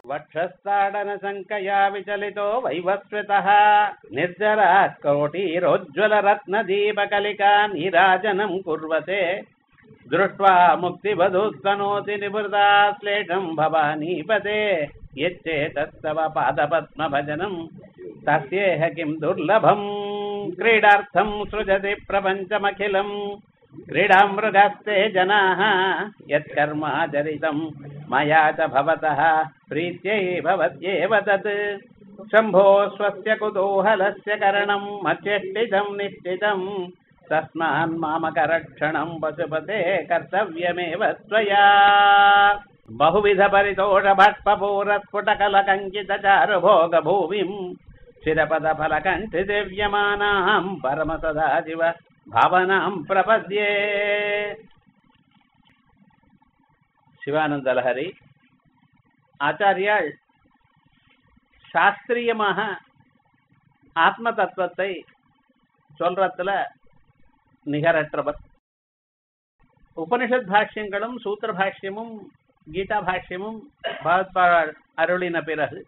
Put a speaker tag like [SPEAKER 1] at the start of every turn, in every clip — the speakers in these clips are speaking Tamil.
[SPEAKER 1] वक्षस्ताडन संकया विचलितो वैवस्वतः निर्जरा कोटिरोज्ज्वल रत्न दीपकलिका नीराजनं कुर्वते दृष्ट्वा मुक्तिवधूस्तनोति निवृता श्लेषं भवानीपते यच्चेतस्तव पादपद्म भजनं तस्येह किं दुर्लभं क्रीडार्थं सृजति प्रपञ्चमखिलं क्रीडामृगस्ते जनाः यत्कर्माचरितं मया च भवतः प्रीत्यै भवत्येव तत् शम्भो स्वस्य कुतूहलस्य करणं मच्चेष्टितं निश्चितं तस्मान् मामकरक्षणं पशुपते कर्तव्यमेव त्वया बहुविध परितोष भट्टपूरस्फुटकलकञ्चित चारुभोगभूमिं शिरपदफलकण्ठि दिव्यमानां परमसदाशिव भावनां प्रपद्ये. சிவானந்த லஹரி ஆச்சாரியால் சாஸ்திரியமாக ஆத்ம தத்துவத்தை சொல்றதுல நிகரற்றவர். உபனிஷத் பாஷ்யங்களும் சூத்திர பாஷ்யமும் கீதா பாஷ்யமும் பகவத்பால் அருளின பிறகு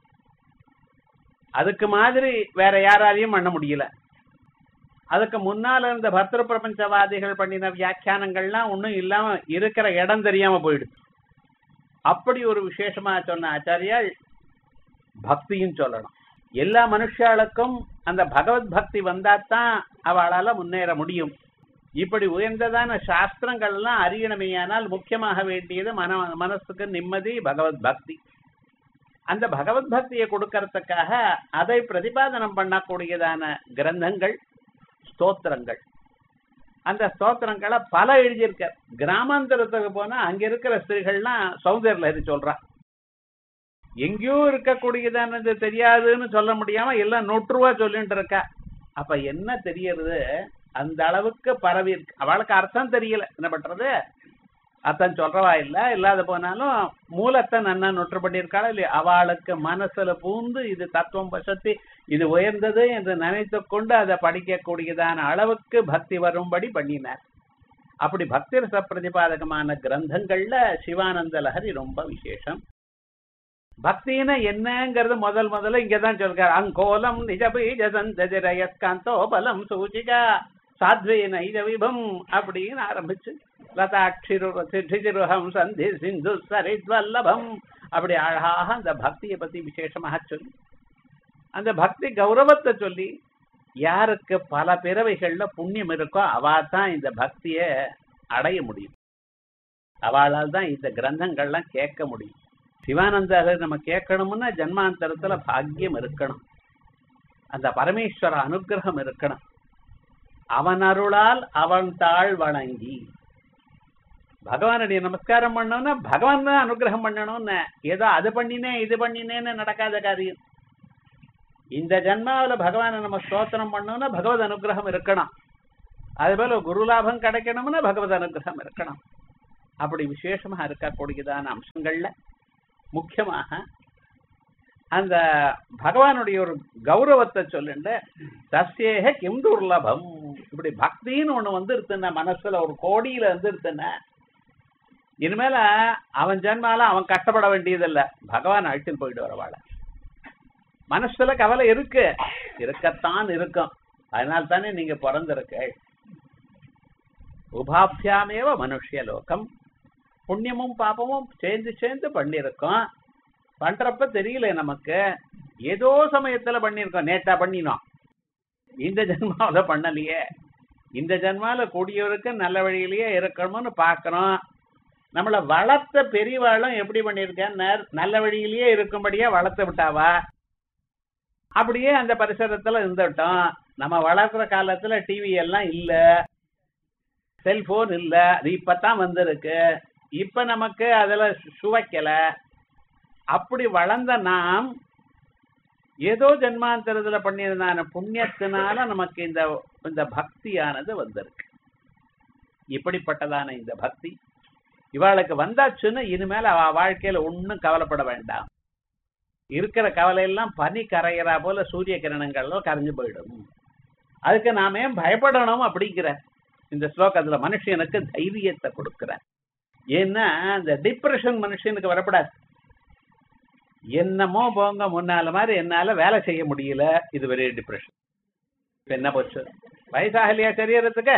[SPEAKER 1] அதுக்கு மாதிரி வேற யாராலையும் பண்ண முடியல. அதுக்கு முன்னால இருந்த பர்திரு பிரபஞ்சவாதிகள் பண்ணின வியாக்கியானங்கள்லாம் ஒன்றும் இல்லாம இருக்கிற இடம் தெரியாம போயிடுது. அப்படி ஒரு விசேஷமா சொன்ன ஆச்சாரியால் பக்தியும் சொல்லணும். எல்லா மனுஷாளுக்கும் அந்த பகவத் பக்தி வந்தாத்தான் அவளால முன்னேற முடியும். இப்படி உயர்ந்ததான சாஸ்திரங்கள்லாம் அறியணுமையானால் முக்கியமாக வேண்டியது மனசுக்கு நிம்மதி, பகவத் பக்தி. அந்த பகவத் பக்தியை கொடுக்கறதுக்காக அதை பிரதிபாதனம் பண்ணக்கூடியதான கிரந்தங்கள் ஸ்தோத்திரங்கள். அந்த ஸ்தோத்திரங்களை பல எழுதியிருக்க. கிராமாந்தரத்துக்கு போனா அங்க இருக்கிற ஸ்திரீகள்லாம் சௌந்தர்ய லஹரி சொல்றா. எங்கேயோ இருக்கக்கூடியதானது தெரியாதுன்னு சொல்ல முடியாம எல்லாம் நொற்றுவா சொல்லிட்டு இருக்கா. அப்ப என்ன தெரியறது? அந்த அளவுக்கு பரவி இருக்கு. அவளுக்கு அர்த்தம் தெரியல, என்ன பண்றது? அர்த்தம் சொல்றவா இல்லாத போனாலும் மூலத்தை நன்னா நொற்று பண்ணியிருக்காளா இல்லையா? அவளுக்கு மனசுல பூந்து இது தத்துவம் வசத்தி, இது உயர்ந்தது என்று நினைத்து கொண்டு அதை படிக்கக்கூடியதான அளவுக்கு பக்தி வரும்படி பண்ணினார். அப்படி பக்தி ரச பிரதிபாதகமான கிரந்தங்கள்ல சிவானந்த லஹரி ரொம்ப விசேஷம். பக்தினா என்னங்கிறது முதல்ல இங்கதான் சொல்றாரு. அங்கோலம் நிஜபீஜ சந்தஜரயஸ்காந்தோ பலம் சூச்சிகா சாத்வே நைஜ விபம் அப்படின்னு ஆரம்பிச்சு லதாட்சிருஹம் சந்தி சிந்து சரித்வல்லபம் அப்படி அழகாக அந்த பக்தியை பத்தி விசேஷமாக சொல்லி அந்த பக்தி கௌரவத்தை சொல்லி யாருக்கு பல பிறவைகள்ல புண்ணியம் இருக்கோ அவாதான் இந்த பக்திய அடைய முடியும். அவளால் தான் இந்த கிரந்தங்கள்லாம் கேட்க முடியும். சிவானந்தாவை நம்ம கேட்கணும்னா ஜன்மாந்தரத்துல பாக்கியம் இருக்கணும், அந்த பரமேஸ்வர அனுகிரகம் இருக்கணும். அவன் அருளால் அவன் தாழ் வணங்கி பகவானுடைய நமஸ்காரம் பண்ணோம்னா பகவான் தான் அனுகிரகம் பண்ணணும்னு ஏதோ அது பண்ணினேன் இது பண்ணினேன்னு நடக்காத காரியம். இந்த ஜன்மாவில பகவானை நம்ம ஸ்தோத்திரம் பண்ணோம்னா பகவத் அனுகிரகம் இருக்கணும். அதுபோல குரு லாபம் கிடைக்கணும்னா பகவத் அனுகிரகம் இருக்கணும். அப்படி விசேஷமா இருக்கக்கூடியதான அம்சங்கள்ல முக்கியமாக அந்த பகவானுடைய ஒரு கௌரவத்தை சொல்லுண்டு தஸ்யேக கிம் துர்லபம். இப்படி பக்தின்னு ஒண்ணு வந்துருத்துன்னா மனசுல ஒரு கோடியில வந்துருத்துன்னா இனிமேல அவன் ஜன்மால அவன் கஷ்டப்பட வேண்டியதில்லை, பகவான் அழைச்சின்னு போயிட்டு வரவாள. மனசுல கவலை இருக்கத்தான் இருக்கும். அதனால தானே நீங்க பிறந்திருக்க. உபாபியாமேவ மனுஷிய லோகம். புண்ணியமும் பாப்பமும் சேர்ந்து பண்ணிருக்கோம். பண்றப்ப தெரியல நமக்கு, ஏதோ சமயத்துல பண்ணிருக்கோம். நேட்டா பண்ணினோம், இந்த ஜென்மாவில பண்ணலையே. இந்த ஜென்மால கூடியவருக்கு நல்ல வழியிலேயே இருக்கணும்னு பாக்குறோம். நம்மளை வளர்த்த பெரியவாளும் எப்படி பண்ணிருக்கேன்னு நல்ல வழியிலேயே இருக்கும்படியா வளர்த்து விட்டாவா. அப்படியே அந்த பரிசரத்துல இருந்துட்டோம். நம்ம வளர்க்குற காலத்துல டிவி எல்லாம் இல்ல, செல்போன் இல்ல, அது இப்பதான் வந்திருக்கு. இப்ப நமக்கு அதுல சுவைக்கல. அப்படி வளர்ந்த நாம் ஏதோ ஜென்மாந்தரத்துல பண்ணியிருந்தான புண்ணியத்தினால நமக்கு இந்த பக்தியானது வந்திருக்கு. இப்படிப்பட்டதான இந்த பக்தி இவாளுக்கு வந்தாச்சுன்னு இனிமேல் அவ வாழ்க்கையில ஒன்னும் கவலைப்பட வேண்டாம். இருக்கிற கவலையெல்லாம் பனி கரைகிறா போல சூரிய கிரணங்கள்லாம் கரைஞ்சு போயிடும். அதுக்கு நாம ஏன் பயப்படணும் அப்படிங்கிற இந்த ஸ்லோகத்துல மனுஷனுக்கு தைரியத்தை கொடுக்கிற. ஏன்னா இந்த டிப்ரெஷன் மனுஷனுக்கு வரப்படாது. என்னமோ போங்க முன்னால மாதிரி என்னால வேலை செய்ய முடியல. இது வெரி டிப்ரெஷன். என்ன போச்சு? வயசாகலையா சரீரத்துக்கு?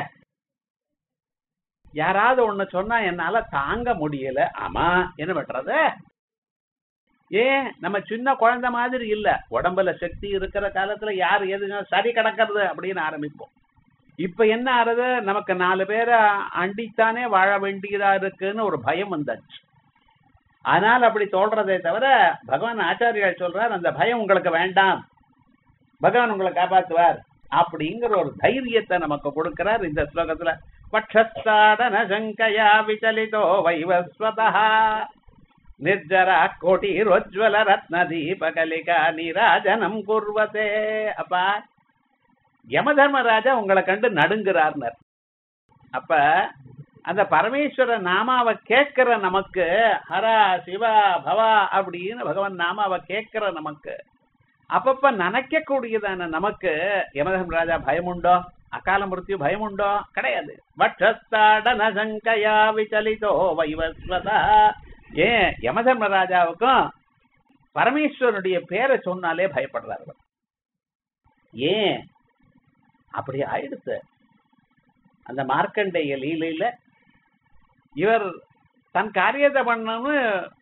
[SPEAKER 1] யாராவது ஒண்ணு சொன்னா என்னால தாங்க முடியல. ஆமா, என்ன பண்றது? ஏன் நம்ம சின்ன குழந்தை மாதிரி இல்ல. உடம்புல சக்தி இருக்கிற காலத்துல யார் எது சரி கிடக்கிறது அப்படின்னு ஆரம்பிப்போம். இப்ப என்ன ஆறுது? நமக்கு 4 பேரை அண்டித்தானே வாழ வேண்டியதா இருக்குன்னு ஒரு பயம் வந்தாச்சு. ஆனால் அப்படி தோன்றதே தவிர பகவான் ஆச்சாரியால் சொல்றார், அந்த பயம் உங்களுக்கு வேண்டாம், பகவான் உங்களை காப்பாற்றுவார் அப்படிங்கிற ஒரு தைரியத்தை நமக்கு கொடுக்கிறார் இந்த ஸ்லோகத்துல. பக்ஷஸ்தாடன சங்கயா விசலிதோ வைவஸ்வதா நிர்ஜரா கோட்டிரோஜ்வல ரத்ன தீபகலிகா நீராஜனம் குர்வதே. அப்பா, யமதர்மராஜா உங்களை கண்டு நடுங்கிறார்னர். அப்ப அந்த பரமேஸ்வர நாமாவை கேட்கிற நமக்கு, ஹரா சிவா பவா அப்படின்னு பகவான் நாமாவை கேட்கிற நமக்கு, அப்பப்ப நினைக்க கூடியதான நமக்கு யமதர்மராஜா பயம் உண்டோ? அகால மிருத்யு பயம் உண்டோ? கிடையாது. வட்சஸ்தாடன சங்கயா விசலிதோ வைவஸ்வதா. ஏன் யமதர்மராஜாவுக்கும் பரமேஸ்வரனுடைய பேரை சொன்னாலே பயப்படுறாரு. ஏன் அப்படி ஆயிடுச்சு? அந்த மார்க்கண்டேய லீலையில இவர் தன் காரியத்தை பண்ணு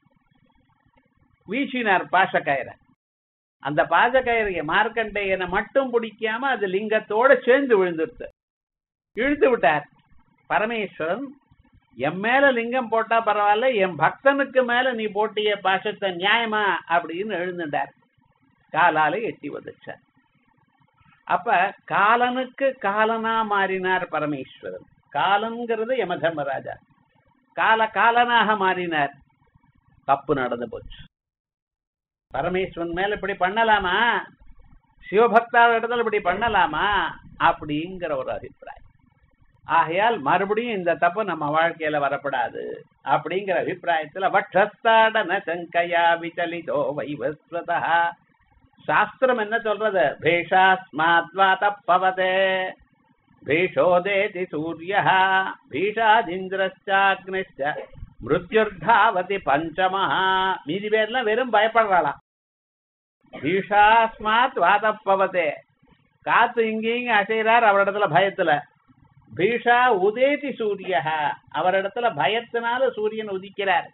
[SPEAKER 1] வீசினார் பாசக்கயிறை. அந்த பாசக்கயிறைய மார்க்கண்டேயனை மட்டும் பிடிக்காம அது லிங்கத்தோட சேர்ந்து விழுந்துருச்சு. இழுத்து விட்டார். பரமேஸ்வரன், என் மேல லிங்கம் போட்டா பரவாயில்ல, என் பக்தனுக்கு மேல நீ போட்டிய பாசத்தை நியாயமா அப்படின்னு எழுந்துட்டார். காலால எட்டி வதச்சார். அப்ப காலனுக்கு காலனா மாறினார் பரமேஸ்வரன். காலன்கிறது யமதர்மராஜா, காலனாக மாறினார். தப்பு நடந்து போச்சு. பரமேஸ்வரன் மேல இப்படி பண்ணலாமா? சிவபக்தாத இடத்துல இப்படி பண்ணலாமா? அப்படிங்கிற ஒரு அபிப்பிராயம். ஆகையால் மறுபடியும் இந்த தப்பு நம்ம வாழ்க்கையில வரப்படாது அப்படிங்கிற அபிப்பிராயத்துல வட்சஸ்தாடன சங்கயா விசலிதோ வைவஸ்வதா. சாஸ்திரம் என்ன சொல்றது? பீஷாஸ்மாத்வாதப்பவதே பீஷோதேதி சூரியः பீஷாதிந்திரஸ்சாக்னிஷ்ச மிருத்யுர்தாவதி பஞ்சமஹ. மீதி பேர்லாம் வெறும் பயப்படுறாளாம். பீஷாஸ்மாத் வாதப்பவதே, காத்து இங்கேயும் அசைறார் அவரிடத்துல பயத்துல. பீஷா உதேதி சூரியः, அவரிடத்துல பயத்தினால சூரியன் உதிக்கிறார்.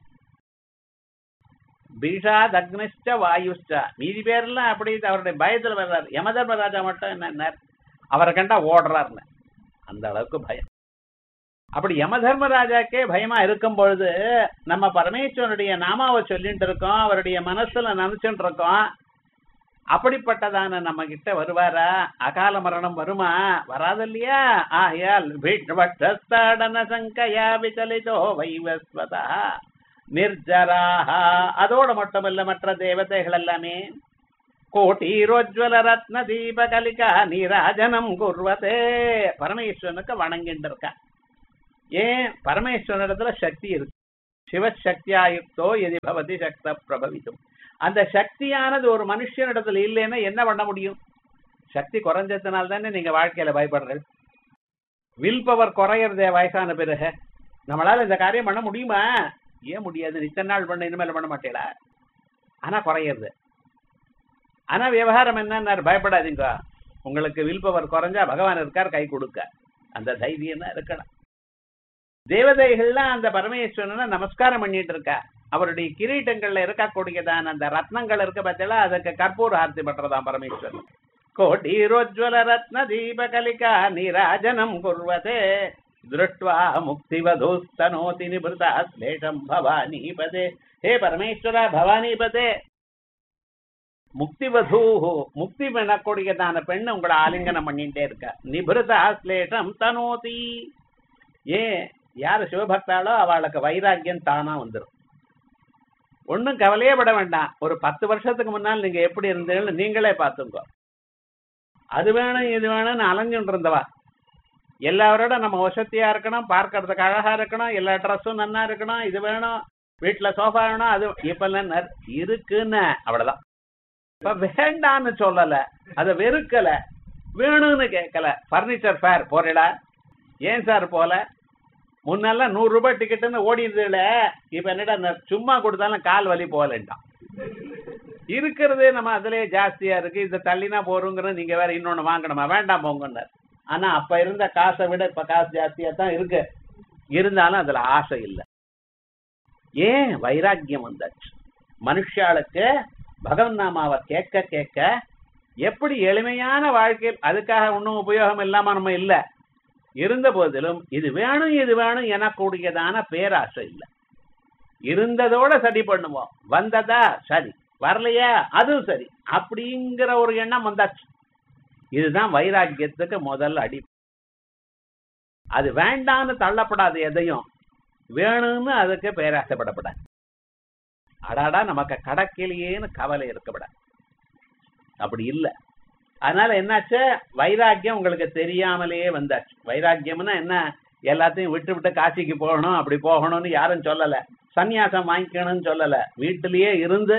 [SPEAKER 1] பீஷாத் அக்னிஷ்ச வாயுஷ்ச, மீதி பேர்லாம் அப்படி அவருடைய பயத்துல வர்றாரு. யமதர்மராஜா மட்டும் என்ன அவரை கண்டா ஓடுறாருன்னு, அந்த அளவுக்கு பயம். அப்படி யமதர்மராஜாக்கே பயமா இருக்கும் பொழுது நம்ம பரமேஸ்வரனுடைய நாமாவை சொல்லிட்டு இருக்கோம், அவருடைய மனசுல நினைச்சுட்டு இருக்கோம். அப்படிப்பட்டதான நம்ம கிட்ட வருவாரா? அகால மரணம் வருமா? வராது இல்லையா? ஆகையால் பீஷ்வட்டஸ்தாடன சங்கயா விசலிதோ வைவஸ்வதா நிர்ஜராஹ. அதோட மட்டுமல்ல, மற்ற தேவதைகள் எல்லாமே கோட்டீரோஜ்வல ரத்ன தீபகலிகா நீராஜனம் குர்வதே, பரமேஸ்வரனுக்கு வணங்கிட்டு இருக்கா. ஏன்? பரமேஸ்வரனிடத்துல சக்தி இருக்கு. சிவசக்தியாயுக்தோ எதி பவதி சக்த பிரபவித்தும். அந்த சக்தியானது ஒரு மனுஷனிடத்துல இல்லைன்னா என்ன பண்ண முடியும்? சக்தி குறைஞ்சதுனால தானே நீங்க வாழ்க்கையில பயப்படுறது. வில் பவர் குறையறதே வயசான பிறகு. நம்மளால இந்த காரியம் பண்ண முடியுமா? ஏன் முடியாது? இத்தனை நாள் பண்ண, இனிமேல் பண்ண மாட்டேடா. ஆனா குறையிறது. ஆனா விவகாரம் என்ன? பயப்படாதீங்க, உங்களுக்கு வில் பவர் குறைஞ்சா பகவான் இருக்கார் கை கொடுக்க. அந்த தைரியம் தான் இருக்கணும். தேவதைகள்லாம் அந்த பரமேஸ்வரனை நமஸ்காரம் பண்ணிட்டு இருக்கா. அவருடைய கிரீட்டங்கள்ல இருக்கக்கூடியதான அந்த ரத்னங்கள் இருக்க பார்த்தா அதுக்கு கற்பூர ஆர்த்தி பண்றதாம் பரமேஸ்வரன். கோட்டீரோஜ்வல ரத்ன தீபகலிகா நீராஜனம் குர்வதே திருஷ்ட்வா முக்திவதூஸ்தனோதி நிபுதா ஸ்லேஷம் பவானிபதே. ஹே பரமேஸ்வர பவானிபதே, முக்திவதூ, முக்தி பண்ணக்கூடியதான பெண் உங்களை ஆலிங்கனம் பண்ணிட்டே இருக்க. நிபுதா ஸ்லேஷம் தனோதி. ஏன்? யாரு சிவபக்தாளோ அவளுக்கு வைராக்கியம் தானா வந்துடும். ஒன்னும் கவலையே பட வேண்டாம். ஒரு 10 வருஷத்துக்கு முன்னால் நீங்க எப்படி இருந்தீங்கன்னு நீங்களே பார்த்துங்க. அது வேணும் இது வேணும்னு அலைஞ்சுட்டு இருந்தவா எல்லாரோட நம்ம வசதியா இருக்கணும், பார்க்கறதுக்கு அழகா இருக்கணும், எல்லா ட்ரெஸ்ஸும் நன்னா இருக்கணும், இது வேணும், வீட்டுல சோஃபா வேணும், அது இப்ப இருக்குன்னு அவ்வளவுதான். இப்ப வேண்டான்னு சொல்லல, அதை வெறுக்கல, வேணும்னு கேட்கல. பர்னிச்சர் ஃபேர் போறடா, ஏன் சார் போல? முன்னெல்லாம் 100 ரூபாய் டிக்கெட்டுன்னு ஓடிடுதுல, இப்ப என்னடா சும்மா கொடுத்தாலும் கால் வலி போகலன்ட்டான். இருக்கிறதே நம்ம அதுலயே ஜாஸ்தியா இருக்கு, இதை தள்ளினா போறோங்கிற நீங்க வேற இன்னொன்னு வாங்கணுமா, வேண்டாம் போங்கன்னார். ஆனா அப்ப இருந்த காசை விட இப்ப காசு ஜாஸ்தியா தான் இருக்கு, இருந்தாலும் அதுல ஆசை இல்லை. ஏன்? வைராக்கியம் வந்தாச்சு. மனுஷாளுக்கு பகவன் நாமாவை கேட்க கேட்க எப்படி எளிமையான வாழ்க்கையில், அதுக்காக ஒன்றும் உபயோகம் இல்லாம நம்ம இல்லை, இருந்த போதிலும் இது வேணும் இது வேணும் எனக்கூடியதான பேராசை இல்லை. இருந்ததோட சரி பண்ணுவோம், வந்ததா சரி, வரலையா அதுவும் சரி, அப்படிங்கிற ஒரு எண்ணம் வந்தாச்சு. இதுதான் வைராக்கியத்துக்கு முதல் அடி. அது வேண்டான்னு தள்ளப்படாது, எதையும் வேணும்னு அதுக்கு பேராசைப்படப்படாது. அடாடா நமக்கு கடக்கிலேயேன்னு கவலை இருக்கப்படாது, அப்படி இல்லை. அதனால என்னாச்சு, வைராக்கியம் உங்களுக்கு தெரியாமலேயே வந்தாச்சு. வைராக்கியம்னா என்ன? எல்லாத்தையும் விட்டு விட்டு காசிக்கு போகணும் அப்படி போகணும்னு யாரும் சொல்லல, சன்னியாசம் வாங்கிக்கணும்னு சொல்லல. வீட்டிலேயே இருந்து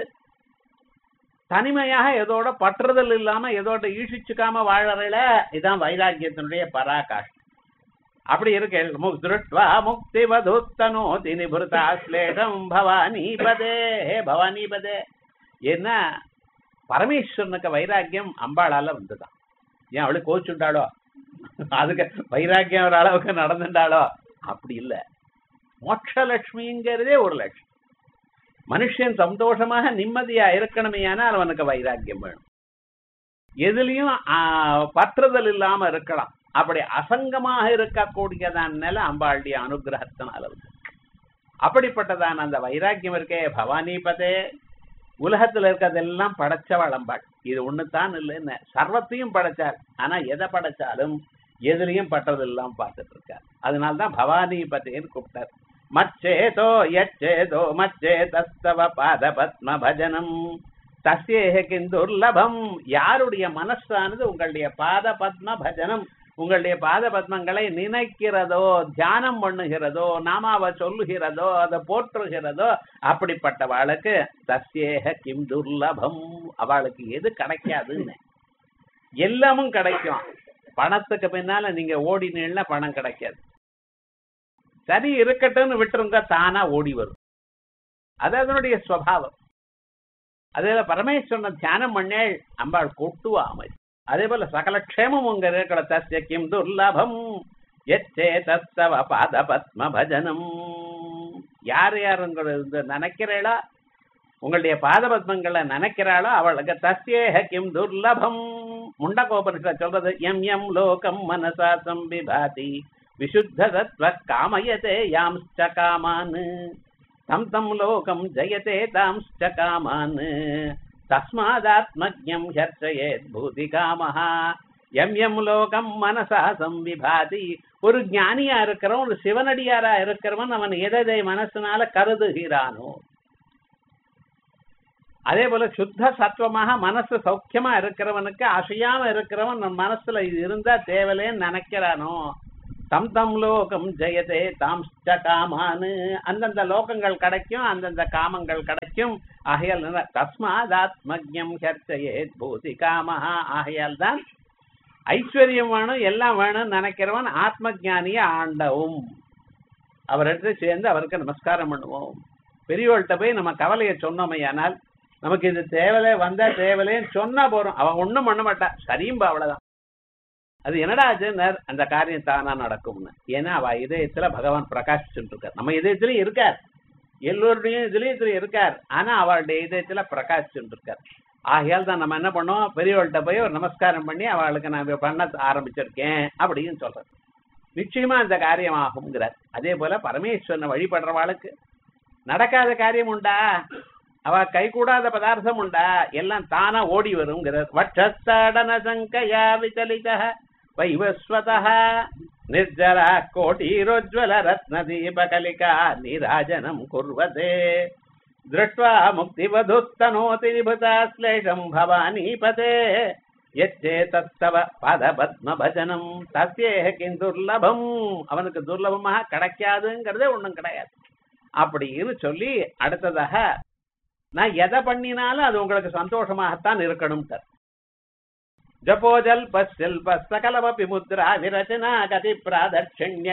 [SPEAKER 1] தனிமையாக எதோட பற்றுதல் இல்லாம எதோட ஈஷிச்சுக்காம வாழறல, இதான் வைராக்கியத்தினுடைய பராகாஷ்டம். அப்படி இருக்கு. திருஷ்டுவா முக்தி வதுத்தனோதி நிபுருதாஸ்லேஷம் பவானிபதே. பவானிபதே என்ன? பரமேஸ்வரனுக்கு வைராக்கியம் அம்பாளால வந்துதான். ஏன் அவளுக்கு கோச்சுட்டாளோ, அதுக்கு வைராக்கியம் ஒரு அளவுக்கு நடந்துட்டாளோ? அப்படி இல்லை. மோட்சலட்சுமிங்கிறதே ஒரு லட்சுமி. மனுஷன் சந்தோஷமாக நிம்மதியா இருக்கணுமே, ஆனால் அவனுக்கு வைராக்கியம் வேணும். எதுலயும் பற்றுதல் இல்லாம இருக்கலாம். அப்படி அசங்கமாக இருக்கக்கூடியதான் நிலை அம்பாளுடைய அனுகிரகத்தினால வந்து. அப்படிப்பட்டதான் அந்த வைராக்கியம் இருக்கே. பவானிபதே, உலகத்துல இருக்கிறதெல்லாம் படைச்சவள் அம்பாள். இது ஒண்ணுதான் இல்லைன்னு சர்வத்தையும் படைச்சார். ஆனா எதை படைச்சாலும் எதுலையும் பட்டதெல்லாம் பார்த்துட்டு இருக்கார். அதனால்தான் பவானிபதேன்னு கூப்பிட்டார். மச்சேதோ யச்சேதோ மச்சேதஸ்தவ பாத பத்ம பஜனம் தஸ்யேஹ கிந்துர்லபம். யாருடைய மனசானது உங்களுடைய பாத பத்ம பஜனம், உங்களுடைய பாத பத்மங்களை நினைக்கிறதோ, தியானம் பண்ணுகிறதோ, நாமாவை சொல்லுகிறதோ, அதை போற்றுகிறதோ, அப்படிப்பட்டவாளுக்கு தஸ்யேஹ கிம் துர்லபம். அவளுக்கு எது கிடைக்காதுன்னு? எல்லாமும் கிடைக்கும். பணத்துக்கு பின்னால நீங்க ஓடினீங்கன்னா பணம் கிடைக்காது. சரி இருக்கட்டும்னு விட்டுருங்க, தானா ஓடி வரும். அது அதனுடைய ஸ்வபாவம். அதே பரமேஸ்வரனை தியானம் பண்ணேள், அம்பாள் கொட்டுவாமை. அதே போல சகல க்ஷேமம் உங்க இருக்கிற தஸ்ய கிம் துர்லபம் எச்சே தஸ்தவ பாத பத்ம பஜனம். யார் யாருங்கிறது நினைக்கிறீளா, உங்களுடைய பாத பத்மங்களை நினைக்கிறாளோ அவளுக்கு தஸ்யேஹ கிம் துர்லபம். முண்டகோபனிஷத் சொல்றது, எம் எம் லோகம் மனசா சம்பிபாதி விசுத்த தத்வ காமயதே யாம்ச்ச காமான் தம் தம் லோகம் ஜயதே தாம்ச்ச காமான் தஸ்மாதாத்மஜ்ஞம் ஹர்ஷயேத் பூதி காமஹா. எம் எம் லோகம் மனசா சம்பிபாதி. ஒரு ஞானியா இருக்கிறவன், ஒரு சிவனடியாரா இருக்கிறவன், அவன் எதை மனசுனால கருதுகிறானோ, அதே போல சுத்த சத்துவமாக மனசு சௌக்கியமா இருக்கிறவனுக்கு, அசையாம இருக்கிறவன் மனசுல இது இருந்தா தேவலேன்னு நினைக்கிறானோ, தம் தம் லோகம் ஜெயதே தாம்ச்ச காமானு. அந்தந்த லோகங்கள் கிடைக்கும், அந்தந்த காமங்கள் கிடைக்கும். ஆகையால் தஸ்மாதாத்மஜ்ஞம் ஹர்ஷயேத் பூதி காமஹா. ஆகையால் தான் ஐஸ்வர்யம் வேணும், எல்லாம் வேணும்னு நினைக்கிறவன் ஆத்ம ஜானிய ஆண்டவும். அவரிடத்துல சேர்ந்து அவருக்கு நமஸ்காரம் பண்ணுவோம். பெரியவள்கிட்ட போய் நம்ம கவலையை சொன்னோமையானால், நமக்கு இது தேவலை வந்தா தேவலைன்னு சொன்னா போறோம், அவன் ஒண்ணும் பண்ண மாட்டா, சரியும்பா, அவ்வளவுதான். அது என்னடா ஆச்சுன்னார், அந்த காரியம் தானா நடக்கும்னு. ஏன்னா அவ இதயத்துல பகவான் பிரகாசிச்சுட்டு இருக்கார். நம்ம இதயத்திலயும் இருக்கார், எல்லோருடைய இதயத்திலயும் இருக்கார். ஆனா அவளுடைய இதயத்துல பிரகாசிச்சுட்டு இருக்கார். ஆகையால் தான் நம்ம என்ன பண்ணோம், பெரியவள்கிட்ட போய் ஒரு நமஸ்காரம் பண்ணி அவளுக்கு நான் பண்ண ஆரம்பிச்சிருக்கேன் அப்படின்னு சொல்றேன். நிச்சயமா அந்த காரியம் ஆகுங்கிறார். அதே போல பரமேஸ்வரனை வழிபடுறவாளுக்கு நடக்காத காரியம் உண்டா, அவ கை கூடாத பதார்த்தம் உண்டா, எல்லாம் தானா ஓடி வருங்கிறார். வட்சஸ்தடன சங்கயா விசலித வைவஸ்வதः நிர்ஜரா கோட்டிரோஜ்வல ரத்ன தீபகலிகா நீராஜனம் குர்வதே திருஷ்ட்வா முக்திவதுத்தனோதி நிபுதாஸ்லேஷம் பவானிபதே யச்சே தத்தவ பதபத்ம பஜனம் தஸ்யேஹ கிந்துர்லபம். அவனுக்கு துர்லபமாக கிடைக்காதுங்கிறதே ஒண்ணும் கிடையாது அப்படின்னு சொல்லி, அடுத்ததாக நான் எதை பண்ணினாலும் அது உங்களுக்கு சந்தோஷமாகத்தான் இருக்கணும். ஜபோஜல் பல்ப சகலமபி முத்ரா விரச்சனா கதி பிராதட்சண்ய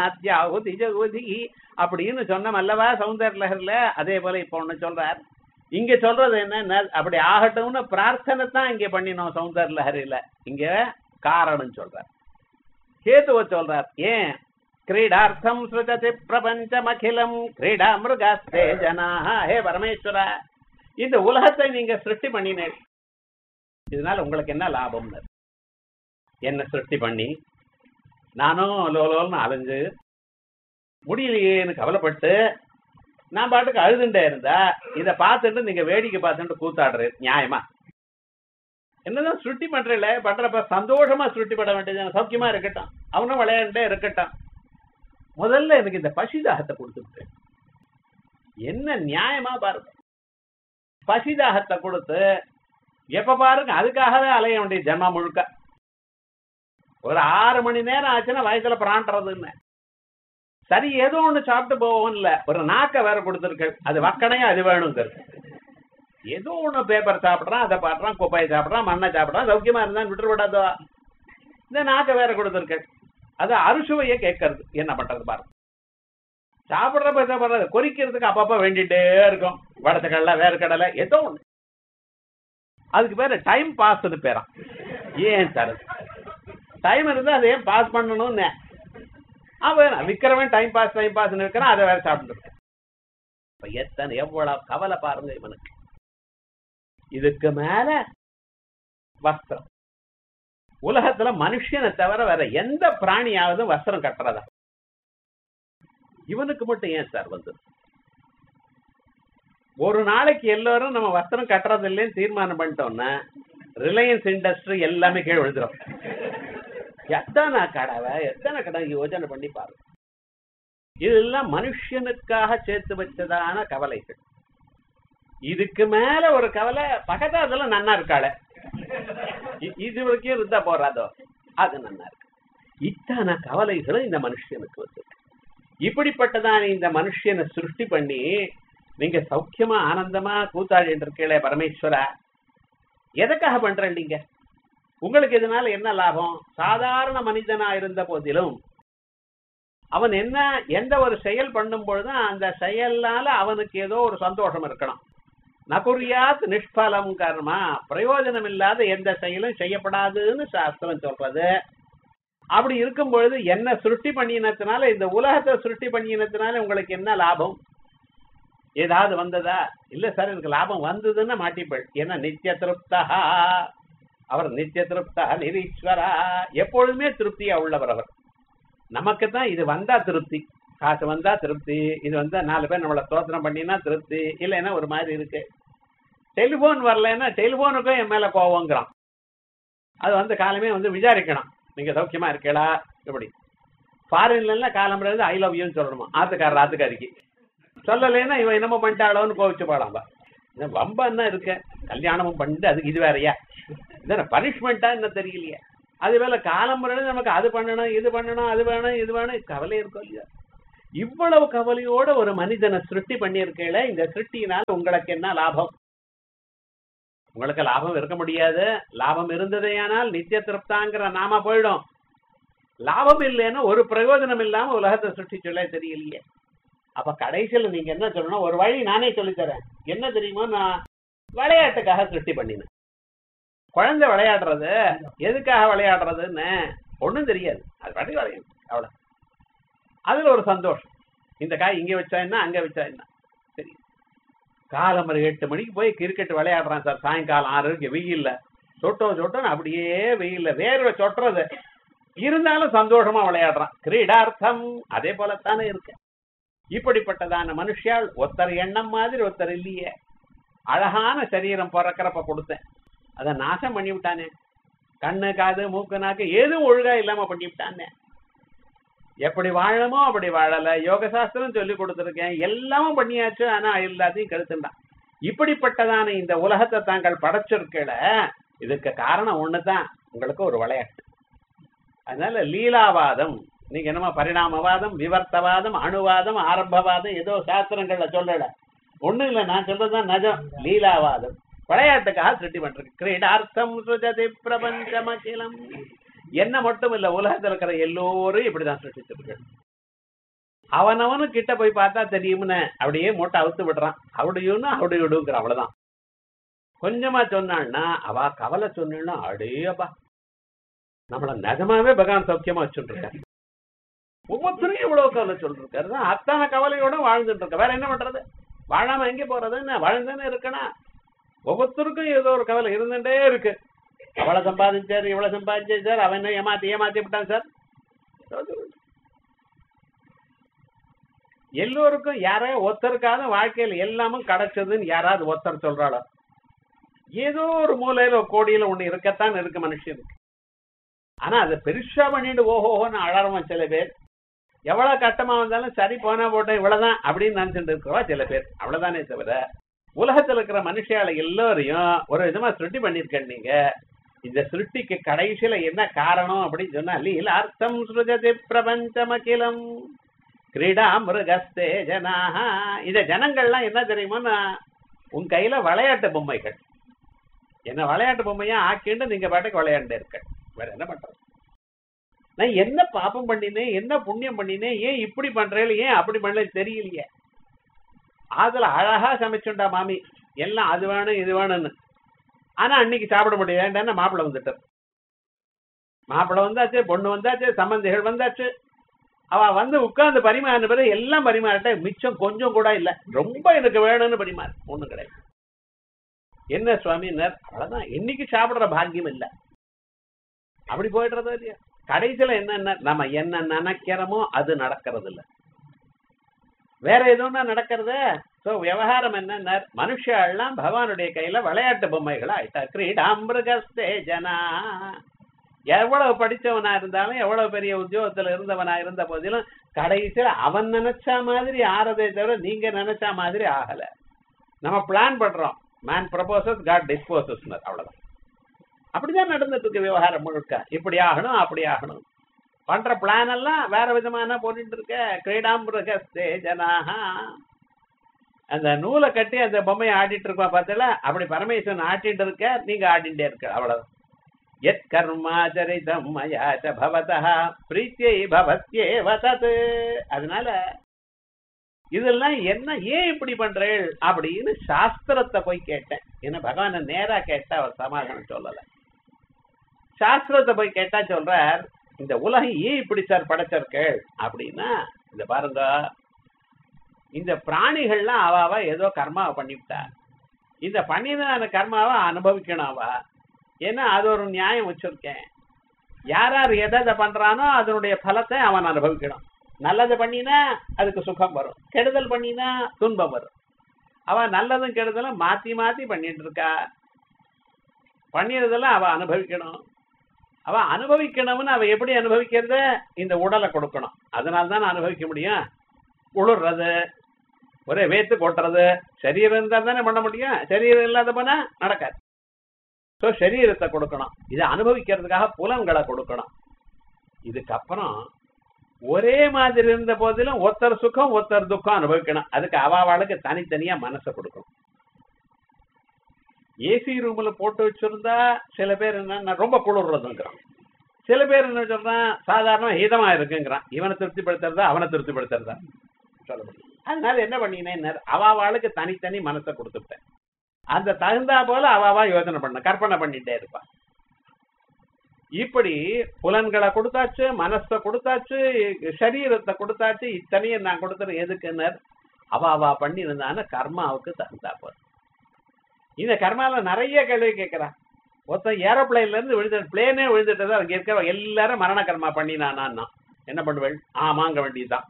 [SPEAKER 1] கிரமணமசனாத்யாஹுதி ஜகுதி அப்படின்னு சொன்னோம் அல்லவா சௌந்தர்லஹர்ல. அதே போல இப்ப ஒண்ணு சொல்றார், இங்க சொல்றது என்ன, அப்படி ஆகட்டும்னு பிரார்த்தனை தான் இங்க பண்ணினோம் சௌந்தர் லஹரியில. இங்க காரணம் சொல்றார், கேதுவ சொல்றார். ஏன் கிரீடார்த்தம் ஸ்ருஜதி பிரபஞ்சமகிலம் கிரீடா மிருகாஸ்தே ஜனாஹ. ஹே பரமேஸ்வரா, இந்த உலகத்தை நீங்க சிருஷ்டி பண்ணினீர், இதனால உங்களுக்கு என்ன லாபம்? என்ன சிருஷ்டி பண்ணி நானும் லோலோன்னு அலைஞ்சு முடியலையேன்னு கவலைப்பட்டு நான் பாட்டுக்கு அழுதுண்டே இருந்தா இதை பார்த்துட்டு நீங்க வேடிக்கை பார்த்துட்டு கூத்தாடுறது நியாயமா? என்னதான் சுருட்டி பண்றல பண்றப்ப சந்தோஷமா சுருட்டி பட வேண்டியது, சௌக்கியமா இருக்கட்டும், அவனும் விளையாண்டே இருக்கட்டும். முதல்ல எனக்கு இந்த பசிதாகத்தை கொடுத்துட்டு என்ன நியாயமா பாருங்க. பசிதாகத்தை கொடுத்து எப்ப பாருங்க அதுக்காகவே அலைய வேண்டிய ஜன்மா முழுக்க. ஒரு 6 மணி நேரம் ஆச்சுன்னா வயசுல பிராண்டறதுன்னு சரி, ஏதோ ஒண்ணு சாப்பிட்டு போவோம் இல்ல, ஒரு நாக்க வேற கொடுத்துருக்கு, அது வக்கணையா அது வேணுங்கிறது. ஏதோ ஒண்ணு பேப்பர் சாப்பிட்றான், அதை பாடுறான், குப்பையை சாப்பிட்றான், மண்ணை சாப்பிட்றான், சௌக்கியமா இருந்தா விட்டு விடாதோ. இந்த நாக்க வேற கொடுத்துருக்கு, அது அறுசுவைய கேட்கறது. என்ன பண்றது பாருங்க. சாப்பிட்றப்ப சாப்பிட்றது கொறிக்கிறதுக்கு அப்பப்ப வேண்டிட்டே இருக்கும், வடத்துக்கடலை வேர்க்கடலை ஏதோ ஒண்ணு. அதுக்கு பேரு டைம் பாஸ்ன்னு பேரான். ஏன் தருது டைம் இருந்தா அதை ஏன் பாஸ் பண்ணணும்னு அவன் விக்கிறவன் டைம் பாஸ் இருக்கிறான், அதை வேற சாப்பிட்டு இருக்கான். எத்தனை எவ்வளவு கவலை பாருங்க இவனுக்கு. இதுக்கு மேல வஸ்திரம். உலகத்துல மனுஷனை தவிர வேற எந்த பிராணியாவது வஸ்திரம் கட்டுறதா? இவனுக்கு மட்டும் ஏன் சார் வந்து ஒரு நாளைக்கு எல்லாரும் நம்ம வஸ்திரம் கட்டுறது இல்லைன்னு தீர்மானம் பண்ணிட்டோம்னா ரிலையன்ஸ் இண்டஸ்ட்ரி எல்லாமே கீழே விழுந்துடும். எத்தனை கடை யோஜனை பண்ணி பாருங்க. இதெல்லாம் மனுஷனுக்காக சேர்த்து வச்சதான கவலைகள். இதுக்கு மேல ஒரு கவலை பக்கத்துல அதெல்லாம் நன்னா இருக்காள, இது வரைக்கும் இருந்தா போறாதோ, அது நன்னா இருக்கு. இத்தனை கவலைகளும் இந்த மனுஷனுக்கு வந்து இப்படிப்பட்டதான இந்த மனுஷனை சிருஷ்டி பண்ணி நீங்க சௌக்கியமா ஆனந்தமா கூத்தாடிட்டு இருக்கீங்களே பரமேஸ்வரா, எதுக்காக பண்றேன் நீங்க? உங்களுக்கு இதனால என்ன லாபம்? சாதாரண மனிதனா இருந்த போதிலும் அவன் என்ன எந்த ஒரு செயல் பண்ணும் பொழுது அந்த செயல்னால அவனுக்கு ஏதோ ஒரு சந்தோஷம் இருக்கணும். நகுரியாத் நிஷ்பலம் கர்மா, பிரயோஜனம் இல்லாத எந்த செயலும் செய்யப்படாதுன்னு சாஸ்திரம் சொல்றது. அப்படி இருக்கும் பொழுது என்ன சிருஷ்டி பண்ணினத்தினால, இந்த உலகத்தை சிருஷ்டி பண்ணினத்தினால உங்களுக்கு என்ன லாபம்? ஏதாவது வந்ததா? இல்ல சார், எனக்கு லாபம் வந்ததுன்னு மாட்டிப்பள். ஏன்னா நித்திய திருப்தா, அவர் நித்திய திருப்தா நிரீஸ்வரா, எப்பொழுதுமே திருப்தியா உள்ளவர் அவர். நமக்கு தான் இது வந்தா திருப்தி, காசு வந்தா திருப்தி, இது வந்தா 4 பேர் நம்மளை ஸ்தோத்திரம் பண்ணினா திருப்தி, இல்லைன்னா ஒரு மாதிரி இருக்கு. டெலிபோன் வரலன்னா டெலிபோனுக்கும் என் மேல கோவங்கிறான். அது வந்து காலமே வந்து விசாரிக்கணும், நீங்க சௌக்கியமா இருக்கீங்களா? இப்படி ஃபாரின்ல காலம்புற ஐ லவ் யூன்னு சொல்லணுமா ஆத்துக்காரர் ஆத்துக்காரிக்கு, சொல்லலைன்னா இவன் என்னமோ பண்ணிட்டாளோன்னு கோவிச்சு பாடாம்ப. வம்பா என்ன இருக்க, கல்யாணமும் பண்ணிட்டு அதுக்கு இது வேறையா, இதென்ன பனிஷ்மெண்டா என்ன தெரியலையே. அது வேலை காலம்புறது நமக்கு அது பண்ணணும் இது பண்ணணும் அது வேணும் இது வேணும் கவலை இருக்கும் இல்லையா? இவ்வளவு கவலையோட ஒரு மனிதனை சிருஷ்டி பண்ணியிருக்கல, இந்த சிருஷ்டியினால் உங்களுக்கு என்ன லாபம்? உங்களுக்கு லாபம் இருக்க முடியாது. லாபம் இருந்ததையானால் நித்திய திருப்தாங்கிற நாம போயிடும். லாபம் இல்லைன்னா ஒரு பிரயோஜனம் இல்லாம உலகத்தை சிருஷ்டி சொல்ல தெரியலையே. அப்ப கடைசியில் நீங்க என்ன சொல்லணும்? ஒரு வழி நானே சொல்லித்தரேன். என்ன தெரியுமோ, நான் விளையாட்டுக்காக சிருஷ்டி பண்ணினேன். குழந்தை விளையாடுறது எதுக்காக விளையாடுறதுன்னு ஒண்ணும் தெரியாது, அது பாட்டி விளையாடு அவ்வளவு. அதுல ஒரு சந்தோஷம். இந்த காய் இங்க வச்சா என்ன அங்க வச்சா என்ன சரி. காலம் ஒரு 8 மணிக்கு போய் கிரிக்கெட் விளையாடுறான் சார், சாயங்காலம் 6 வெயில்ல சொட்டோன்னு அப்படியே வெயில்ல வேர்வை சொட்டுறது இருந்தாலும் சந்தோஷமா விளையாடுறான். கிரீடார்த்தம் அதே போலத்தானே இருக்கு. இப்படிப்பட்டதான மனுஷால் ஒருத்தர் எண்ணம் மாதிரி ஒருத்தர் இல்லையே. அழகான சரீரம் பிறக்கிறப்ப கொடுத்தேன், அதை நாசம் பண்ணி விட்டானே. கண்ணு காது மூக்கு நாக்கு எதுவும் ஒழுங்கா இல்லாம பண்ணி விட்டானே. எப்படி வாழணுமோ அப்படி வாழல. யோக சாஸ்திரம் சொல்லி கொடுத்துருக்கேன், எல்லாமும் பண்ணியாச்சு, ஆனா எல்லாத்தையும் கெடுத்துட்டான். இப்படிப்பட்டதான இந்த உலகத்தை தாங்கள் படைச்சிருக்கல, இதுக்கு காரணம் ஒண்ணுதான், உங்களுக்கு ஒரு விளையாட்டு. அதனால லீலாவாதம், நீங்க என்னமா பரிணாமவாதம் விவர்த்தவாதம் அணுவாதம் ஆரம்பவாதம் ஏதோ சாஸ்திரங்கள்ல சொல்லல, ஒண்ணும் இல்லை, நான் சொல்றதுதான் நஜம். லீலாவாதம் விளையாட்டுக்காக சிருஷ்டி பண்றது. கிரீடார்த்தம் சுஜதி பிரபஞ்சமகிலம். என்ன மட்டும் இல்ல, உலகத்தில் இருக்கிற எல்லோரும் இப்படிதான் சிருஷ்டிச்சிருக்கு. அவனவனு கிட்ட போய் பார்த்தா தெரியும்னு அப்படியே மூட்டை அவுத்து விடுறான். அவடையும்னு அவடைய விடுங்கிற அவ்வளவுதான். கொஞ்சமா சொன்னான்னா அவ கவலை சொன்னா அடேப்பா நம்மள நிஜமாவே பகவான் சௌக்கியமா வச்சுட்டு இருக்காரு. ஒவ்வொருத்தரும் எவ்வளவு கவலை சொல்லிருக்காரு. அத்தனை கவலையோட வாழ்ந்துட்டு இருக்க. வேற என்ன பண்றது? வாழாம எங்க போறது? என்ன வாழ்ந்தானே இருக்கணும். ஒவ்வொருத்தருக்கும் ஏதோ ஒரு கவலை இருந்துட்டே இருக்கு. அவ்வளவு சம்பாதிச்சாரு, இவ்வளவு சம்பாதிச்சாரு சார், அவன் என்ன ஏமாத்தி விட்டான் சார். எல்லோருக்கும் யாரோ ஒருத்தருக்காக வாழ்க்கையில எல்லாமும் கிடைச்சதுன்னு யாராவது ஒருத்தர் சொல்றாளோ? ஏதோ ஒரு மூலையில கோடியில ஒண்ணு இருக்கத்தான் இருக்கு மனுஷனுக்கு. ஆனா அதை பெருசா பண்ணிட்டு ஓஹோன்னு அழறவன் சில பேர். எவ்வளவு கட்டமா வந்தாலும் சரி போனா போட்டேன் இவ்வளவுதான் அப்படின்னு நினைச்சுட்டு இருக்கிறவா சில பேர். அவ்வளவுதானே தவிர உலகத்துல இருக்கிற மனுஷால எல்லோரையும் ஒரு விதமா சிருஷ்டி பண்ணிருக்கேன். நீங்க இந்த சிருஷ்டிக்கு கடைசியில என்ன காரணம் அப்படின்னு சொன்னா லீலார்த்தம் ஸ்ருஜதி பிரபஞ்சமகிலம் கிரீடா மிருகஸ்தே ஜனாஹ. இத ஜனங்கள்லாம் என்ன தெரியுமோன்னா உன் கையில விளையாட்டு பொம்மைகள். என்ன விளையாட்டு பொம்மையா ஆக்கிண்டு நீங்க பாட்டுக்கு விளையாண்டு இருக்க. வேற என்ன பண்றது? நான் என்ன பாப்பம் பண்ணினேன், என்ன புண்ணியம் பண்ணினேன், ஏன் இப்படி பண்றேன், ஏன் அப்படி பண்ணல தெரியலையே. அதுல அழகா சமைச்சுண்டா மாமி எல்லாம் அது வேணும் இது வேணும்னு. ஆனா அன்னைக்கு சாப்பிட முடியாது. மாப்பிள்ளை வந்துட்டார். மாப்பிள்ளை வந்தாச்சு, பொண்ணு வந்தாச்சு, சம்பந்திகள் வந்தாச்சு. அவ வந்து உட்கார்ந்து பரிமாறின பிறகு எல்லாம் பரிமாறிட்ட, மிச்சம் கொஞ்சம் கூட இல்ல. ரொம்ப எனக்கு வேணும்னு பரிமாறு ஒண்ணு கிடையாது. என்ன சுவாமினர்? அவ்வளவுதான். இன்னைக்கு சாப்பிடுற பாக்கியம் இல்ல. அப்படி போயிடுறதோ இல்லையா? கடைசியில என்ன நம்ம என்ன நினைக்கிறோமோ அது நடக்கிறது இல்ல, வேற எதுவும் நடக்கிறது. சோ விவகாரம் என்ன? மனுஷெல்லாம் பகவானுடைய கையில விளையாட்டு பொம்மைகளா ஆயிட்டா. கிரீடாமிருகஸ்தே ஜனா. எவ்வளவு படிச்சவனா இருந்தாலும் எவ்வளவு பெரிய உத்தியோகத்துல இருந்தவனா இருந்த போதிலும் கடைசியில அவன் நினைச்ச மாதிரி ஆறதே தவிர நீங்க நினைச்ச மாதிரி ஆகல. நம்ம பிளான் பண்றோம். Man proposes God disposes. அவ்வளவுதான். அப்படிதான் நடந்துட்டு இருக்கு விவகாரம் முழுக்க. இப்படி ஆகணும் அப்படி ஆகணும் பண்ற பிளான் எல்லாம் வேற விதமான போட்டு இருக்க. கிரீடாமிருகஸ்தே ஜனாஹா. அந்த நூலை கட்டி அந்த பொம்மையை ஆடிட்டு இருக்கா பார்த்தல, அப்படி பரமேஸ்வரன் ஆட்டிட்டு இருக்க, நீங்க ஆடிட்டே இருக்க. அவ்வளவு. எத் கர்மாச்சரிதம் மயாச்ச பவதः பிரீத்யை பவத்யேவ தத். அதனால இதெல்லாம் என்ன, ஏன் இப்படி பண்றேள் அப்படின்னு சாஸ்திரத்தை போய் கேட்டேன். ஏன்னா பகவான நேரா கேட்டா அவர் சமாதானம் சொல்லல. சாஸ்திரத்தை போய் கேட்டா சொல்றார், இந்த உலகம் ஏன் இப்படி சார் படைச்சிருக்கேள் அப்படின்னா, இந்த பாருங்க, இந்த பிராணிகள்லாம் அவாவா ஏதோ கர்மாவை பண்ணிவிட்டா. இந்த பண்ணின கர்மாவை அனுபவிக்கணும் அவா. ஏன்னா அது ஒரு நியாயம் வச்சிருக்கேன். யார் யார் எதை பண்றானோ அதனுடைய பலத்தை அவன் அனுபவிக்கணும். நல்லது பண்ணினா அதுக்கு சுகம் வரும், கெடுதல் பண்ணினா துன்பம் வரும். அவன் நல்லதும் கெடுதலும் மாத்தி மாத்தி பண்ணிட்டு இருக்கா. பண்ணியதெல்லாம் அவ அனுபவிக்கணும். அவ அனுபவிக்கணும்னு அவ எப்படி அனுபவிக்கிறத? இந்த உடலை கொடுக்கணும். அதனால்தான் அனுபவிக்க முடியும். உளுறது, ஒரே வேத்து கொட்டுறது, சரீரம் இருந்தா தானே பண்ண முடியும். சரீரம் இல்லாத போனா நடக்காது. ஸோ சரீரத்தை கொடுக்கணும். இதை அனுபவிக்கிறதுக்காக புலன்களை கொடுக்கணும். இதுக்கப்புறம் ஒரே மாதிரி இருந்த போதிலும் ஒருத்தர் சுகம் ஒருத்தர் துக்கம் அனுபவிக்கணும். அதுக்கு அவாவாளுக்கு தனித்தனியா மனசை கொடுக்கணும். ஏசி ரூம்ல போட்டு வச்சிருந்தா சில பேர் என்ன ரொம்ப குளிர்றதுங்கிறான், சில பேர் என்ன சொல்றான் சாதாரண ஹீதமா இருக்குங்கிறான். இவனை திருப்திப்படுத்துறதா அவனை திருப்திப்படுத்துறதா சொல்ல முடியும். அதனால என்ன பண்ணினேன், அவாவாளுக்கு தனித்தனி மனசை கொடுத்துட்டேன். அந்த தகுந்தா போல அவாவா யோசனை பண்ண கற்பனை பண்ணிட்டே இருப்பான். இப்படி புலன்களை கொடுத்தாச்சு, மனசை கொடுத்தாச்சு, சரீரத்தை கொடுத்தாச்சு. இத்தனையும் நான் கொடுத்துறேன் எதுக்குன்னு அவாவா பண்ணி இருந்தான கர்மாவுக்கு தகுந்தா போல. இந்த கர்மால நிறைய கேள்வி கேட்கிறான். ஒருத்தன் ஏரோப்ளைன்ல இருந்து விழுந்து பிளேனே விழுந்துட்டு அங்க இருக்கிற எல்லாரும் மரண கர்மா பண்ணினானா என்ன பண்ணுவேன்? ஆமாங்க வேண்டியதுதான்.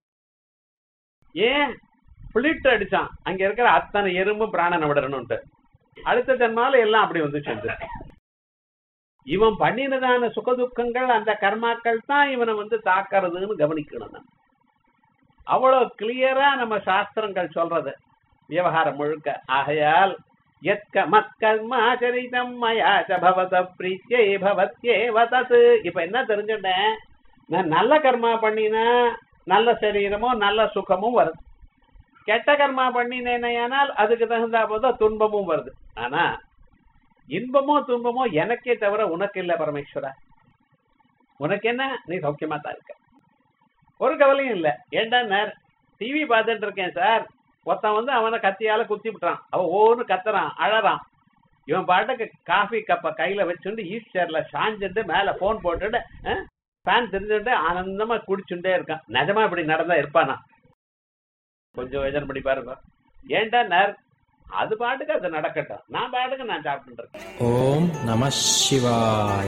[SPEAKER 1] ஏன் பிளிட் அடிச்சான், அங்க இருக்கிற அத்தனை எறும்பு பிராணனை விடணும்ட்டு. அடுத்த ஜன்மால எல்லாம் அப்படி வந்து செஞ்சு இவன் பண்ணினதான சுகதுக்கங்கள் அந்த கர்மாக்கள் தான் இவனை வந்து தாக்கிறதுன்னு கவனிக்கணும். அவ்வளவு கிளியரா நம்ம சாஸ்திரங்கள் சொல்றது விவகாரம் முழுக்க. ஆகையால் மத்கர்மாச்சரிதம் மயாச்ச பவத பிரீத்யை பவத்யேவ தத். இப்ப என்ன தெரிஞ்சுட்டேன், நான் நல்ல கர்மா பண்ணினா நல்ல சரீரமும் நல்ல சுகமும் வருது. கெட்ட கர்மா பண்ணினேனால் அதுக்கு தகுந்தா போத துன்பமும் வருது. ஆனா இன்பமோ துன்பமோ எனக்கே தவிர உனக்கு இல்ல பரமேஸ்வரா. உனக்கு என்ன, நீ சௌக்கியமா தான் இருக்க. ஒரு கவலையும் இல்ல. ஏண்டா டிவி பார்த்துட்டு இருக்கேன் சார், ஒருத்தன் அவனை கத்தியால குத்தி விட்டுறான், அவன் ஒவ்வொரு கத்துறான், அழறான். இவன் பாட்டுக்கு காஃபி கப்ப கையில வச்சுட்டு ஈஸ்டர்ல சாஞ்சுட்டு மேல போன் போட்டுட்டு ஃபேன் தெரிஞ்சுட்டு ஆனந்தமா குடிச்சுட்டே இருக்கான். நிஜமா இப்படி நடந்தா இருப்பானா? கொஞ்சம் யோசனை பண்ணி பாருங்க. ஏண்டா அது பாட்டுக்கு அது நடக்கட்டும், நான் பாட்டுக்கு நான் சாப்பிட்டு இருக்கேன்.
[SPEAKER 2] ஓம் நம சிவாய.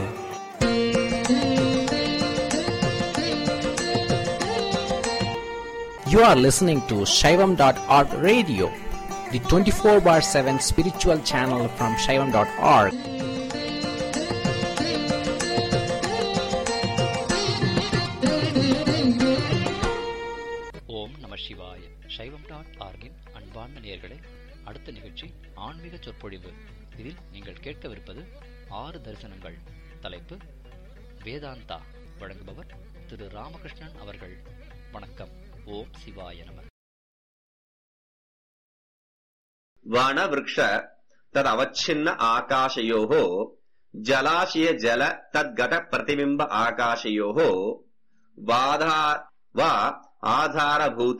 [SPEAKER 2] You are listening to Shaivam.org radio, the 24/7 spiritual channel from Shaivam.org.
[SPEAKER 3] ஓம் நம சிவாய. Shaivam.org-இன் அன்பார்ந்த நேயர்களே, அடுத்த நிகழ்ச்சி ஆன்மீக சொற்பொழிவு. இதில் நீங்கள் கேட்கவிருப்பது 6 தரிசனங்கள். தலைப்பு வேதாந்தா. வழங்குபவர் திரு ராமகிருஷ்ணன் அவர்கள். வணக்கம். ஓம் சிவாய நம.
[SPEAKER 4] வன விருக்ஷ தத் அவச்சின்ன ஆகாசயோஹோ ஜலாशय ஜல தத்கத பிரதிபிம்ப ஆகாசயோஹோ வா ஆதாரபூத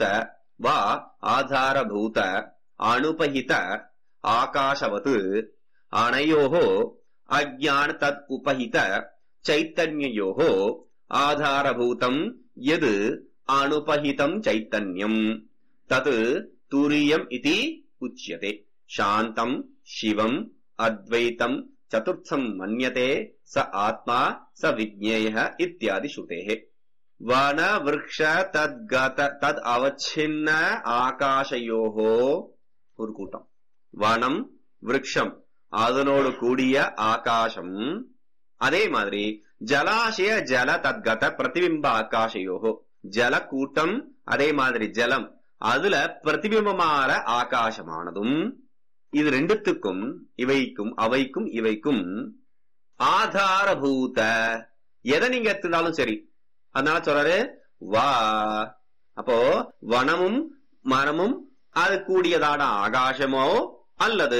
[SPEAKER 4] அனுபஹித ஆகாசவத் அனயோஹோ அஜ்ஞான தத் உபஹித சைத்தன்யயோஹோ ஆதாரபூதம் யத் அனுபஹிதம் சைத்தன்யம் தத் துரியம் இதி உச்யதே. சாந்தம் சிவம் அத்வைதம் சதுர்த்தம் மன்யதே ச ஆத்மா ச விஜ்ஞேயः இத்யாதி ஸ்ருதேः. வன விருக்ஷ தத் அவச்சின்ன ஆகாசயோஹோ ஒரு கூட்டம். வனம் விருக்ஷம் அதனோடு கூடிய ஆகாசம். அதே மாதிரி ஜலாசய ஜல தத்கத பிரதிபிம்ப ஆகாசயோஹோ ஜல கூட்டம், அதே மாதிரி ஜலம் அதுல பிரதிபிம்பமான ஆகாசமானதும். இது ரெண்டுத்துக்கும் இவைக்கும் அவைக்கும் இவைக்கும் ஆதாரபூத, எதை நீங்க எடுத்துட்டாலும் சரி. அதனால சொல்றாரு வா. அப்போ வனமும் மரமும் அது கூடியதான ஆகாசமோ அல்லது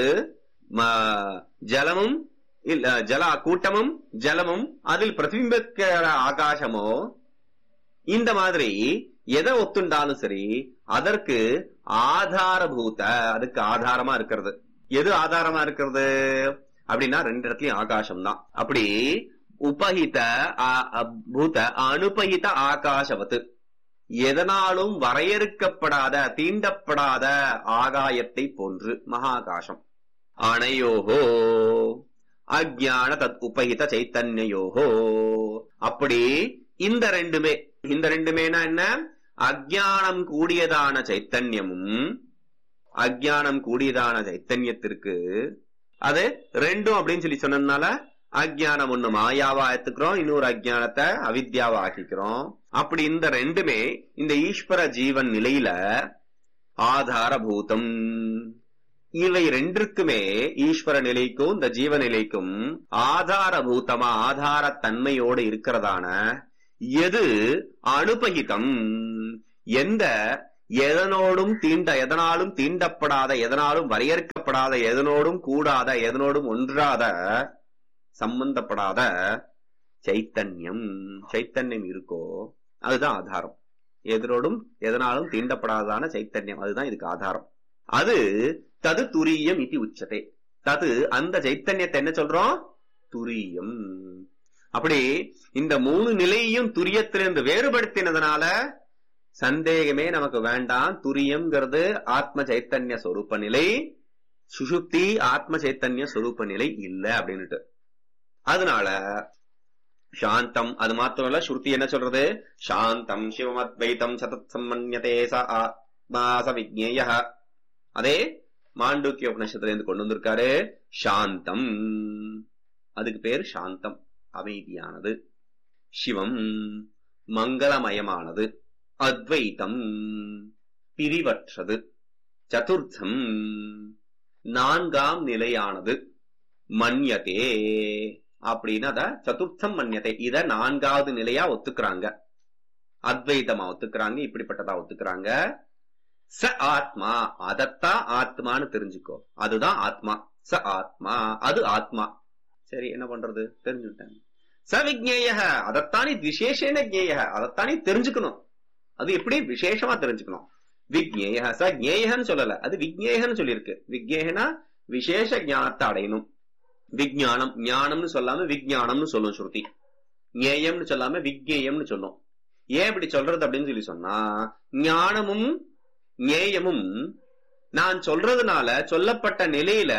[SPEAKER 4] ஜலமும் ஜல கூட்டமும் ஜலமும் அதில் பிரதிபிம்பிக்கிற ஆகாசமோ, இந்த மாதிரி எதை ஒத்துண்டாலும் சரி அதற்கு ஆதாரபூத, அதுக்கு ஆதாரமா இருக்கிறது. எது ஆதாரமா இருக்கிறது அப்படின்னா 2 இடத்துலயும் ஆகாசம் தான். அப்படி உபஹித பூத அனுபஹித ஆகாசவத்து, எதனாலும் வரையறுக்கப்படாத தீண்டப்படாத ஆகாயத்தை போன்று மகாகாசம். அனையோஹோ அஜ்ஞான தத் உபஹித சைத்தன்யயோஹோ. அப்படி இந்த ரெண்டுமேனா என்ன? அஜ்ஞானம் கூடியதான சைத்தன்யமும் அஜ்ஞானம் கூடியதான சைத்தன்யத்திற்கு அது ரெண்டும் அப்படின்னு சொல்லி சொன்னதுனால அஜ்ஞானம் ஒண்ணு மாயாவா எடுத்துக்கிறோம், இன்னொரு அஜ்ஞானத்தை அவித்யாவா ஆக்கிக்கிறோம். அப்படி இந்த ரெண்டுமே இந்த ஈஸ்வர ஜீவன் நிலையில ஆதாரபூதம். இவை ரெண்டுக்குமே ஈஸ்வர நிலைக்கும் இந்த ஜீவ நிலைக்கும் ஆதாரபூதமா ஆதாரத்தன்மையோடு இருக்கிறதான எது அனுபகிதம், எந்த எதனோடும் எதனாலும் தீண்டப்படாத, எதனாலும் வரையறுக்கப்படாத, எதனோடும் கூடாத, எதனோடும் ஒன்றாத, சம்பந்தப்படாத சைத்தன்யம் இருக்கோ அதுதான் ஆதாரம். எதனோடும் எதனாலும் தீண்டப்படாதான சைத்தன்யம் அதுதான் இதுக்கு ஆதாரம். அது தது துரியம் இதி உச்சதே. தது அந்த சைத்தன்யத்தை என்ன சொல்றோம்? துரியம். அப்படி இந்த 3 நிலையையும் துரியத்திலிருந்து வேறுபடுத்தினதுனால சந்தேகமே நமக்கு வேண்டாம். துரியம்ங்கிறது ஆத்ம சைத்தன்ய சொரூப நிலை, சுஷுப்தி ஆத்ம சைத்தன்ய சொரூப நிலை இல்ல அப்படின்னுட்டு. அதனால சாந்தம், அது மாத்திரமல்ல ஸ்ருதி என்ன சொல்றது? சாந்தம் சிவமத்வைதம் சதத்சம் மன்யதே ச ஆத்மா ச விஜ்ஞேயः. அதே மாண்டூக்கிய உபநிஷத்துல இருந்து கொண்டு வந்திருக்காரு. சாந்தம், அதுக்கு பேர் சாந்தம், அமைதியானது. சிவம் மங்களமயமானது. அத்வைதம் பிரிவற்றது. சதுர்த்தம் 4ஆம் நிலையானது. மன்யதே அப்படின்னு அத சதுர்த்தம் மன்யதே, இத 4ஆவது நிலையா ஒத்துக்கிறாங்க, அத்வைதமா ஒத்துக்கிறாங்க, இப்படிப்பட்டதா ஒத்துக்கிறாங்க. ச ஆத்மா, அதத்தான் ஆத்மான்னு தெரிஞ்சுக்கோ, அதுதான் ஆத்மா. ச ஆத்மா, அது ஆத்மா. சரி, என்ன பண்றது? தெரிஞ்சுட்டேன். ச விஜ்ஞேய, அதத்தானே விசேஷேன ஜ்ஞேய, அதத்தானே தெரிஞ்சுக்கணும். அது எப்படி விசேஷமா தெரிஞ்சுக்கணும். விக்ஞேய ச ஞேயன்னு சொல்லல, அது விக்ஞேயன்னு சொல்லியிருக்கு. விக்ஞேயனா விசேஷ ஞானத்தை அடையணும். விஞ்ஞானம் ஞானம்னு சொல்லாம விஞ்ஞானம்னு சொல்லும் ஸ்ருதி. ஞேயம்னு சொல்லாம விக்ஞேயம்னு சொல்லும். ஏன் இப்படி சொல்றது அப்படின்னு சொல்லி சொன்னா, ஞானமும் ஞேயமும் நான் சொல்றதுனால சொல்லப்பட்ட நிலையில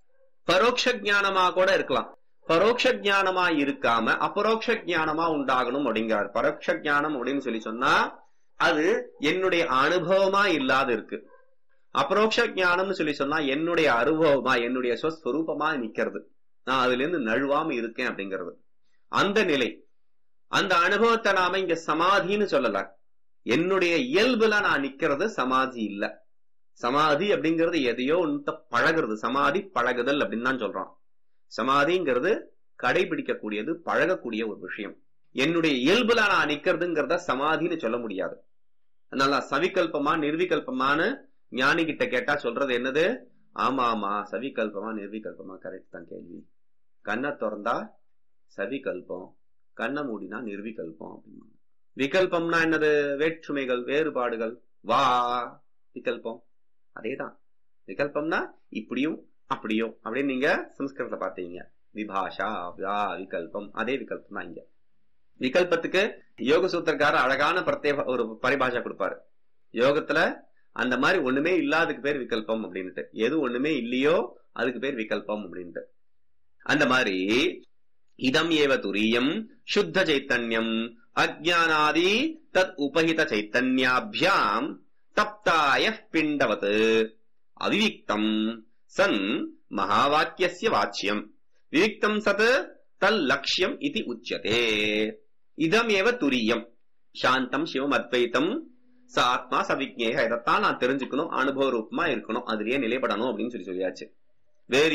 [SPEAKER 4] பரோட்ச ஞானமா கூட இருக்கலாம். பரோட்ச ஞானமா இருக்காம அபரோக்ஷ ஞானமா உண்டாகணும் அப்படிங்கிறார். பரோட்ச ஞானம் அப்படின்னு சொல்லி சொன்னா அது என்னுடைய அனுபவமா இல்லாத இருக்கு. அபரோக்ஷ ஞானம்னு சொல்லி சொன்னா என்னுடைய அனுபவமா என்னுடைய ஸ்வஸ்வரூபமா நிக்கிறது, நான் அதுல இருந்து நழுவாம இருக்கேன் அப்படிங்கிறது. அந்த நிலை, அந்த அனுபவத்தை நாம இங்க சமாதின்னு சொல்லல. என்னுடைய இயல்புல நான் நிக்கிறது சமாதி இல்ல. சமாதி அப்படிங்கிறது எதையோ ஒன்று பழகிறது. சமாதி பழகுதல் அப்படின்னு தான் சொல்றான். சமாதிங்கிறது கடைபிடிக்கக்கூடியது, பழகக்கூடிய ஒரு விஷயம். என்னுடைய இயல்புல நான் நிக்கிறதுங்கிறத சமாதின்னு சொல்ல முடியாது. அதனால சவிகல்பமா நிர்விகல்பமானு ஞானி கிட்ட கேட்டா சொல்றது என்னது? ஆமா ஆமா, சவிகல்பமா நிர்விகல்பமா கரெக்ட் தான் கேள்வி. கண்ணை திறந்தா சவிகல்பம், கண்ணை மூடினா நிர்விகல்பம் அப்படின்னு. விகல்பம்னா என்னது? வேற்றுமைகள், வேறுபாடுகள். வா விகல்பம் அதேதான். விகல்பம்னா இப்படியும் அப்படியும் அப்படின்னு நீங்க சம்ஸ்கிருதத்தை பார்த்தீங்க. விபாஷா விகல்பம், அதே விகல்பம் தான் இங்க. விகல்பத்துக்கு யோக சூத்திரக்காரர் அழகான பிரத்யேக ஒரு பரிபாஷா கொடுப்பாரு. யோகத்துல அந்த மாதிரி ஒண்ணுமே இல்லாததுக்கு பேர் விகல்பம் அப்படின்ட்டு, எது ஒண்ணுமே இல்லையோ அதுக்கு பேர் விகல்பம் அப்படின்ட்டு. அந்த மாதிரி இதம் ஏவ துரியம் சுத்த சைத்தன்யம் அஜ்ஞானாதி தத் உபஹித சைத்தன்யாபியாம் தப்தாய பிண்டவத் அவிவிக்தம் சன் மகாவாக்கியஸ்ய வாச்சியம் விவிக்தம் சத் தல் லட்சியம் இதி உச்யதே. இதம் ஏவ துரியம் சாந்தம் சிவம் அத்வைத்தம் ச ஆத்மா சவிக்ஞேய. இதைத்தான் நான் தெரிஞ்சுக்கணும், அனுபவ ரூபமா இருக்கணும், அதுலயே நிலைப்படணும் அப்படின்னு சொல்லியாச்சு. வேறு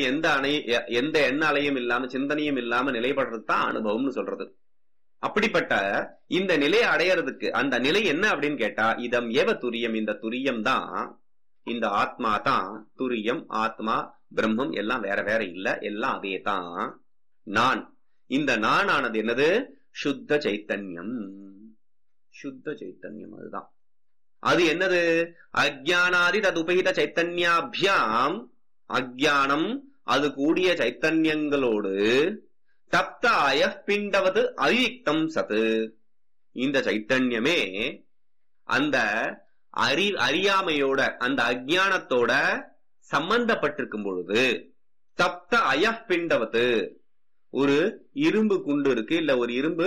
[SPEAKER 4] எந்த எண்ண அலையும் இல்லாம சிந்தனையும் இல்லாம நிலைப்படுறது தான் அனுபவம்னு சொல்றது. அப்படிப்பட்ட இந்த நிலையை அடையறதுக்கு அந்த நிலை என்ன அப்படின்னு கேட்டா, இதம் ஏவ துரியம், இந்த துரியம் தான், இந்த ஆத்மா தான் துரியம். ஆத்மா பிரம்மம் எல்லாம் வேற வேற இல்ல, எல்லாம் அதே தான். நான், இந்த நான் ஆனது என்னது? சுத்த சைத்தன்யம். சுத்த சைத்தன்யம் அதுதான். அது என்னது? அஜ்ஞானாதி தது உபஹித சைத்தன்யாபியாம், அஜ்ஞானம் அது கூடிய சைத்தன்யங்களோடு தப்தாய பிண்டவது அவிவிக்தம் சத்து. இந்த சைத்தன்யமே அந்த அறியாமையோட அந்த அஜ்ஞானத்தோட சம்பந்தப்பட்டிருக்கும் பொழுது தப்த அயப்பிண்டவது, ஒரு இரும்பு குண்டு இருக்கு, இல்ல ஒரு இரும்பு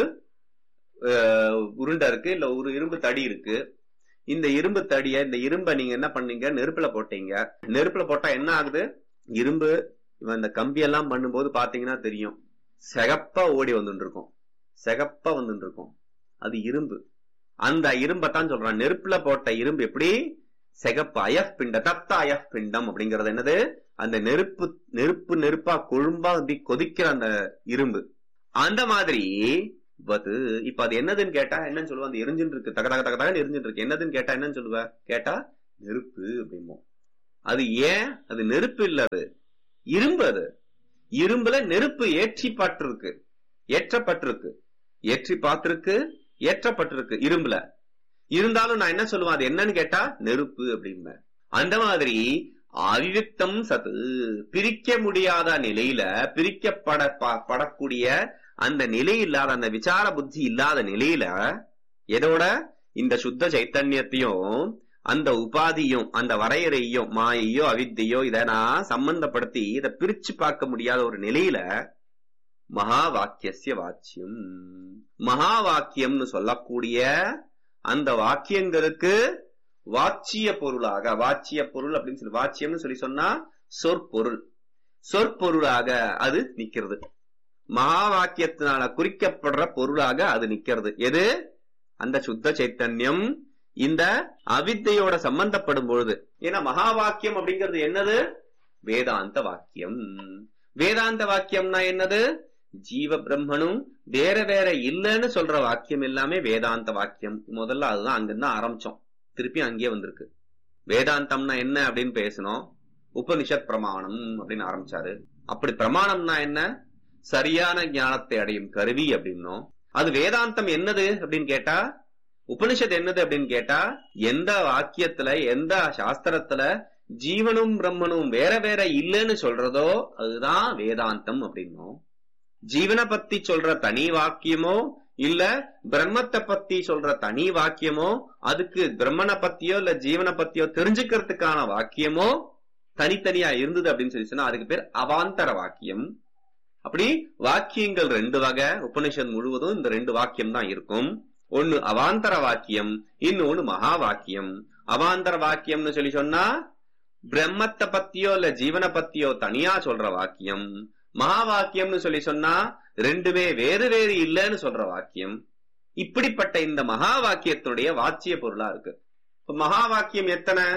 [SPEAKER 4] உருண்டை இருக்கு, இல்ல ஒரு இரும்பு தடி இருக்கு. இந்த இரும்பு தடிய, இந்த இரும்பை நீங்க என்ன பண்ணீங்க? நெருப்புல போட்டீங்க. நெருப்புல போட்டா என்ன ஆகுது? இரும்பு இந்த கம்பி எல்லாம் பண்ணும்போது பாத்தீங்கன்னா தெரியும், சிகப்பா ஓடி வந்துட்டு இருக்கும், சிகப்பா வந்துட்டு இருக்கும். அது இரும்பு. அந்த இரும்பத்தான் சொல்றான், நெருப்புல போட்ட இரும்பு எப்படி சிகப்பு. அயஃப் பிண்ட தப்த அயஃப் பிண்டம் அப்படிங்கறது என்னது? அந்த நெருப்பா கொழும்பா கொதிக்கிற அந்த இரும்பு. அந்த மாதிரி இப்ப அது என்னதுன்னு கேட்டா என்னன்னு சொல்லுவா? அந்த எரிஞ்சுட்டு இருக்கு, தக தக தக தகன்னு எரிஞ்சுட்டு இருக்கு. என்னதுன்னு கேட்டா என்னன்னு சொல்லுவ? கேட்டா நெருப்பு அப்படிமோ. அது ஏன்? அது நெருப்பு இல்ல, அது இரும்பு. அது இரும்புல நெருப்பு ஏற்றப்பட்டிருக்கு, ஏற்றி பார்த்திருக்கு, ஏற்றப்பட்டிருக்கு இரும்புல. இருந்தாலும் நான் என்ன சொல்லுவேன்? அது என்னன்னு கேட்டா நெருப்பு அப்படின்பேன். அந்த மாதிரி அவிவிக்தம் சத்து, பிரிக்க முடியாத நிலையில, பிரிக்கப்படக்கூடிய அந்த நிலை இல்லாத, அந்த விசார புத்தி இல்லாத நிலையில, எதோட? இந்த சுத்த சைத்தன்யத்தையும் அந்த உபாதியும் அந்த வரையறையும் மாயையோ அவித்தையோ இதை நான் சம்பந்தப்படுத்தி இதை பிரிச்சு பார்க்க முடியாத ஒரு நிலையில மகா வாக்கியஸ்ய வாச்சியம், மகா வாக்கியம்னு சொல்லக்கூடிய அந்த வாக்கியங்களுக்கு வாச்சிய பொருளாக, வாச்சிய பொருள் அப்படின்னு சொல்லி, வாச்சியம்னு சொல்லி சொன்னா சொற்பொருள், சொற்பொருளாக அது நிக்கிறது. மகா வாக்கியத்தினால குறிக்கப்படுற பொருளாக அது நிக்கிறது. எது? அந்த சுத்த சைத்தன்யம் இந்த அவித்தையோட சம்பந்தப்படும் பொழுது. ஏன்னா மகா வாக்கியம் அப்படிங்கிறது என்னது? வேதாந்த வாக்கியம். வேதாந்த வாக்கியம்னா என்னது? ஜீவ பிரம்மனும் வேற வேற இல்லைன்னு சொல்ற வாக்கியம் எல்லாமே வேதாந்த வாக்கியம். முதல்ல அதுதான், அங்கிருந்து ஆரம்பிச்சோம், திருப்பி அங்கேயே வந்திருக்கு. வேதாந்தம்னா என்ன அப்படின்னு பேசணும். உபனிஷத் பிரமாணம் அப்படின்னு ஆரம்பிச்சாரு. அப்படி பிரமாணம்னா என்ன? சரியான ஞானத்தை அடையும் கருவி அப்படின்னும். அது வேதாந்தம் என்னது அப்படின்னு கேட்டா உபனிஷத் என்னது அப்படின்னு கேட்டா, எந்த வாக்கியத்துல எந்த சாஸ்திரத்துல ஜீவனும் பிரம்மனும் வேற வேற இல்லைன்னு சொல்றதோ அதுதான் வேதாந்தம் அப்படின்னும். ஜீவனை பத்தி சொல்ற தனி வாக்கியமோ இல்ல பிரம்மத்தை பத்தி சொல்ற தனி வாக்கியமோ, அதுக்கு பிரம்மனை பத்தியோ இல்ல ஜீவனை பத்தியோ தெரிஞ்சுக்கிறதுக்கான வாக்கியமோ தனித்தனியா இருந்தது அப்படின்னு சொல்லி சொன்னா அதுக்கு பேர் அவாந்தர வாக்கியம். அப்படி வாக்கியங்கள் ரெண்டு வகை. உபனிஷத் முழுவதும் இந்த ரெண்டு வாக்கியம் தான் இருக்கும். ஒன்னு அவாந்தர வாக்கியம், இன்னொன்னு மகா வாக்கியம். அவாந்தர வாக்கியம்னு சொல்லி சொன்னா பிரம்மத்தை பத்தியோ இல்ல ஜீவனை பத்தியோ தனியா சொல்ற வாக்கியம். மகா வாக்கியம்னு சொல்லி சொன்னா ரெண்டுமே வேறு வேறு இல்லைன்னு சொல்ற வாக்கியம். இப்படிப்பட்ட இந்த மகா வாக்கியத்தினுடைய வாச்சிய பொருளா இருக்கு. மகா வாக்கியம் எத்தனை?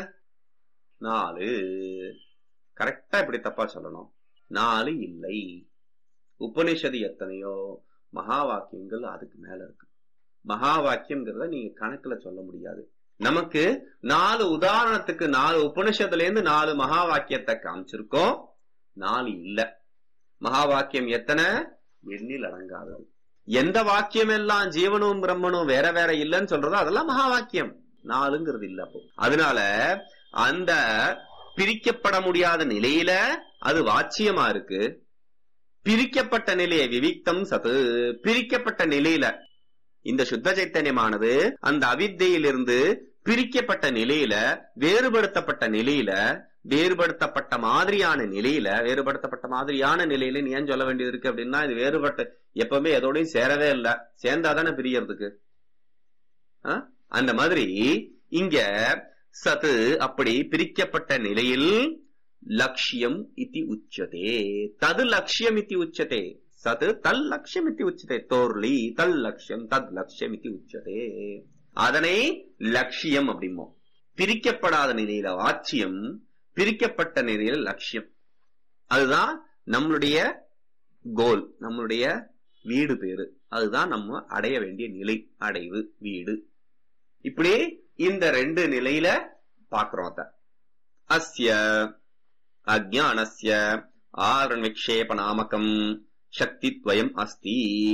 [SPEAKER 4] 4. கரெக்டா இப்படி தப்பா சொல்லணும். 4 இல்லை. உபனிஷது எத்தனையோ, மகா வாக்கியங்கள் அதுக்கு மேல இருக்கு. மகா வாக்கியம்ங்கிறத நீங்க கணக்குல சொல்ல முடியாது. நமக்கு 4 உதாரணத்துக்கு 4 உபனிஷத்துல இருந்து 4 மகா வாக்கியத்தை காமிச்சிருக்கோம். 4 இல்ல. மகா வாக்கியம் எத்தனை? எண்ணில் அடங்காதது. எந்த வாக்கியம் எல்லாம் ஜீவனும் பிரம்மனும் வேற வேற இல்லைன்னு சொல்றதோ அதெல்லாம் மகா வாக்கியம். 4ங்கிறது இல்ல. அப்போ அதனால அந்த பிரிக்கப்பட முடியாத நிலையில அது வாச்சியமா இருக்கு. பிரிக்கப்பட்ட நிலையை விவிக்தம் சத்து, பிரிக்கப்பட்ட நிலையில இந்த சுத்த சைத்தன்யமானது அந்த அவித்தையிலிருந்து பிரிக்கப்பட்ட நிலையில, வேறுபடுத்தப்பட்ட நிலையில, வேறுபடுத்தப்பட்ட மாதிரியான நிலையில, வேறுபடுத்தப்பட்ட மாதிரியான நிலையில நீ ஏன் சொல்ல வேண்டியது இருக்கு அப்படின்னா, இது வேறுபட்ட எப்பவுமே எதோடையும் சேரவே இல்லை, சேர்ந்தாதானே பிரியறதுக்கு. அந்த மாதிரி இங்க சத்து அப்படி பிரிக்கப்பட்ட நிலையில் லட்சியம் இதி உச்சதே, தது லட்சியம் இதி உச்சதே, சத் தல் லட்சியம் இதி உச்சதே, தோர்லி தல் லட்சியம் தத் லட்சியம் இதி உச்சதே. அதனை லட்சியம் அப்படிமோ. பிரிக்கப்படாத நிலையில வாச்சியம், பிரிக்கப்பட்ட நிலையில லட்சியம். அதுதான் நம்மளுடைய கோல், நம்மளுடைய வீடு பேரு. அதுதான் நம்ம அடைய வேண்டிய நிலை, அடைவு, வீடு. இப்படி இந்த ரெண்டு நிலையில பாக்குறோம். அஸ்ய அஜ்ஞானஸ்ய ஆரண விக்ஷேப நாமகம் சக்தித்வயம் அஸ்தி.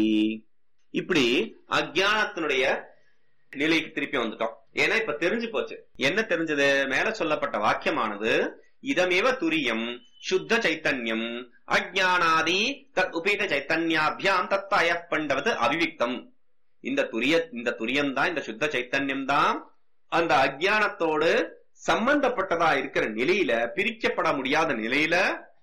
[SPEAKER 4] இப்படி அஜ்ஞானத்தினுடைய நிலைக்கு திருப்பி வந்துட்டோம். ஏன்னா இப்ப தெரிஞ்சு போச்சு. என்ன தெரிஞ்சது? மேல சொல்லப்பட்ட வாக்கியமானது இதமேவ துரியம் சுத்த சைத்தன்யம் அஜ்ஞானாதி தத் உபேத சைத்தன்யாபியாம் தத்தாய பண்டவது அவிவிக்தம். இந்த துரியம் தான், இந்த சுத்த சைத்தன்யம் தான் அந்த அஜ்ஞானத்தோடு சம்பந்தப்பட்டதா இருக்கிற நிலையில, பிரிக்கப்பட முடியாத நிலையில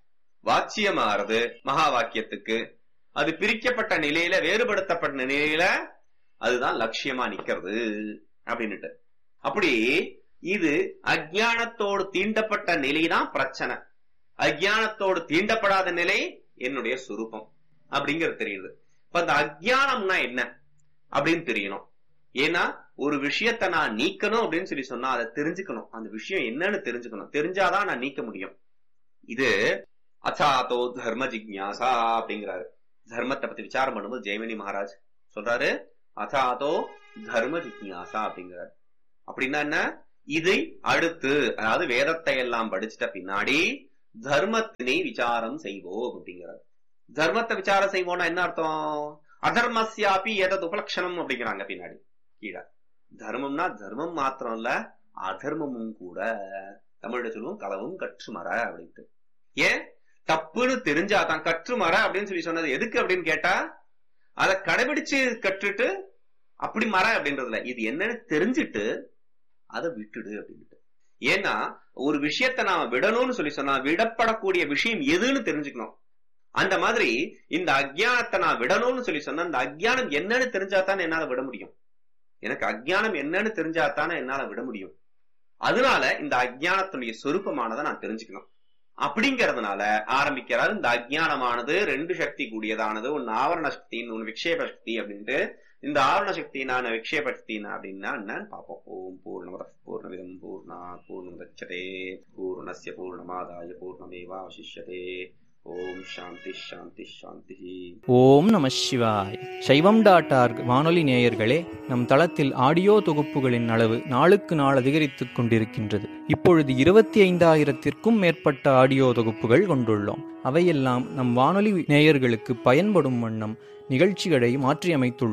[SPEAKER 4] வாச்சியமாறது மகா வாக்கியத்துக்கு. அது பிரிக்கப்பட்ட நிலையில, வேறுபடுத்தப்பட்ட நிலையில அதுதான் லட்சியமா நிக்கிறது அப்படின்னுட்டு. அப்படி இது அஜ்ஞானத்தோடு தீண்டப்பட்ட நிலைதான் பிரச்சனை. அஜ்ஞானத்தோடு தீண்டப்படாத நிலை என்னுடைய சுரூபம் அப்படிங்கிறது தெரியுது. இப்ப அந்த அஜ்ஞானம்னா என்ன அப்படின்னு தெரியணும். ஏன்னா ஒரு விஷயத்தை நான் நீக்கணும் அப்படின்னு சொல்லி சொன்னா அதை தெரிஞ்சுக்கணும். அந்த விஷயம் என்னன்னு தெரிஞ்சுக்கணும். தெரிஞ்சாதான் நான் நீக்க முடியும். இது அச்சாதோ தர்ம ஜிக்ஞாசா அப்படிங்கிறாரு. தர்மத்தை பத்தி விசாரம் பண்ணும்போது ஜெயமணி மகாராஜ் சொல்றாரு, அச்சாதோ தர்ம ஜிக்ஞாசா அப்படிங்கிறாரு. அப்படின்னா என்ன? இதை அடுத்து, அதாவது வேதத்தை எல்லாம் படிச்சுட்ட பின்னாடி தர்மத்தினை விசாரம் செய்வோம் அப்படிங்கிறார். தர்மத்தை விசாரம் செய்வோம்னா என்ன அர்த்தம்? அதர்மஸ்யாபி ஏதது உபலட்சணம் அப்படிங்கிறாங்க பின்னாடி கீழே. தர்மம்னா தர்மம் மாத்திரம் இல்ல, அதர்மமும் கூட. தமிழ்ல சொல்லுவோம் களவும் கற்று மர அப்படின்ட்டு. ஏன் தப்புன்னு தெரிஞ்சாதான் கற்று மர அப்படின்னு சொல்லி சொன்னது எதுக்கு அப்படின்னு கேட்டா, அதை கடைபிடிச்சு கற்றுட்டு அப்படி மர அப்படின்றதுல இது என்னன்னு தெரிஞ்சுட்டு அதை விட்டுடு அப்படின்ட்டு. ஏன்னா ஒரு விஷயத்தை நாம விடணும்னு சொல்லி சொன்னா விடப்படக்கூடிய விஷயம் எதுன்னு தெரிஞ்சுக்கணும். அந்த மாதிரி இந்த அஜ்ஞானத்தை நான் விடணும்னு சொல்லி சொன்னா இந்த அஜ்ஞானம் என்னன்னு தெரிஞ்சாத்தானே என்னால விட முடியும். எனக்கு அஜ்ஞானம் என்னன்னு தெரிஞ்சாத்தானே என்னால விட முடியும். அதனால இந்த அஜ்ஞானத்துடைய சொரூபமானதை நான் தெரிஞ்சுக்கணும். அப்படிங்கறதுனால ஆரம்பிக்கிறாரு. இந்த அஜ்ஞானமானது ரெண்டு சக்தி கூடியதானது, ஒன்னு ஆவரண சக்தி, ஒன்னு விக்ஷேப சக்தி அப்படின்ட்டு. இந்த ஆவரண சக்தினான விக்ஷேப சக்தினா அப்படின்னா என்னன்னு பார்ப்போம். ஓம் பூர்ணமத பூர்ணமிதம் பூர்ணாத் பூர்ணமுதச்யதே பூர்ணஸ்ய பூர்ணமாதாய பூர்ணமேவாவசிஷ்யதே. ஓம் சாந்தி சாந்தி சாந்தி.
[SPEAKER 5] ஓம் நம சிவாய். சைவம்.org வானொலி நேயர்களே, நம் தளத்தில் ஆடியோ தொகுப்புகளின் அளவு நாளுக்கு நாள் அதிகரித்துக் கொண்டிருக்கின்றது. இப்பொழுது 25,000-த்திற்கும் மேற்பட்ட ஆடியோ தொகுப்புகள் கொண்டுள்ளோம். அவையெல்லாம் நம் வானொலி நேயர்களுக்கு பயன்படும் வண்ணம் நிகழ்ச்சிகளை மாற்றியமைத்துள்ளோம்.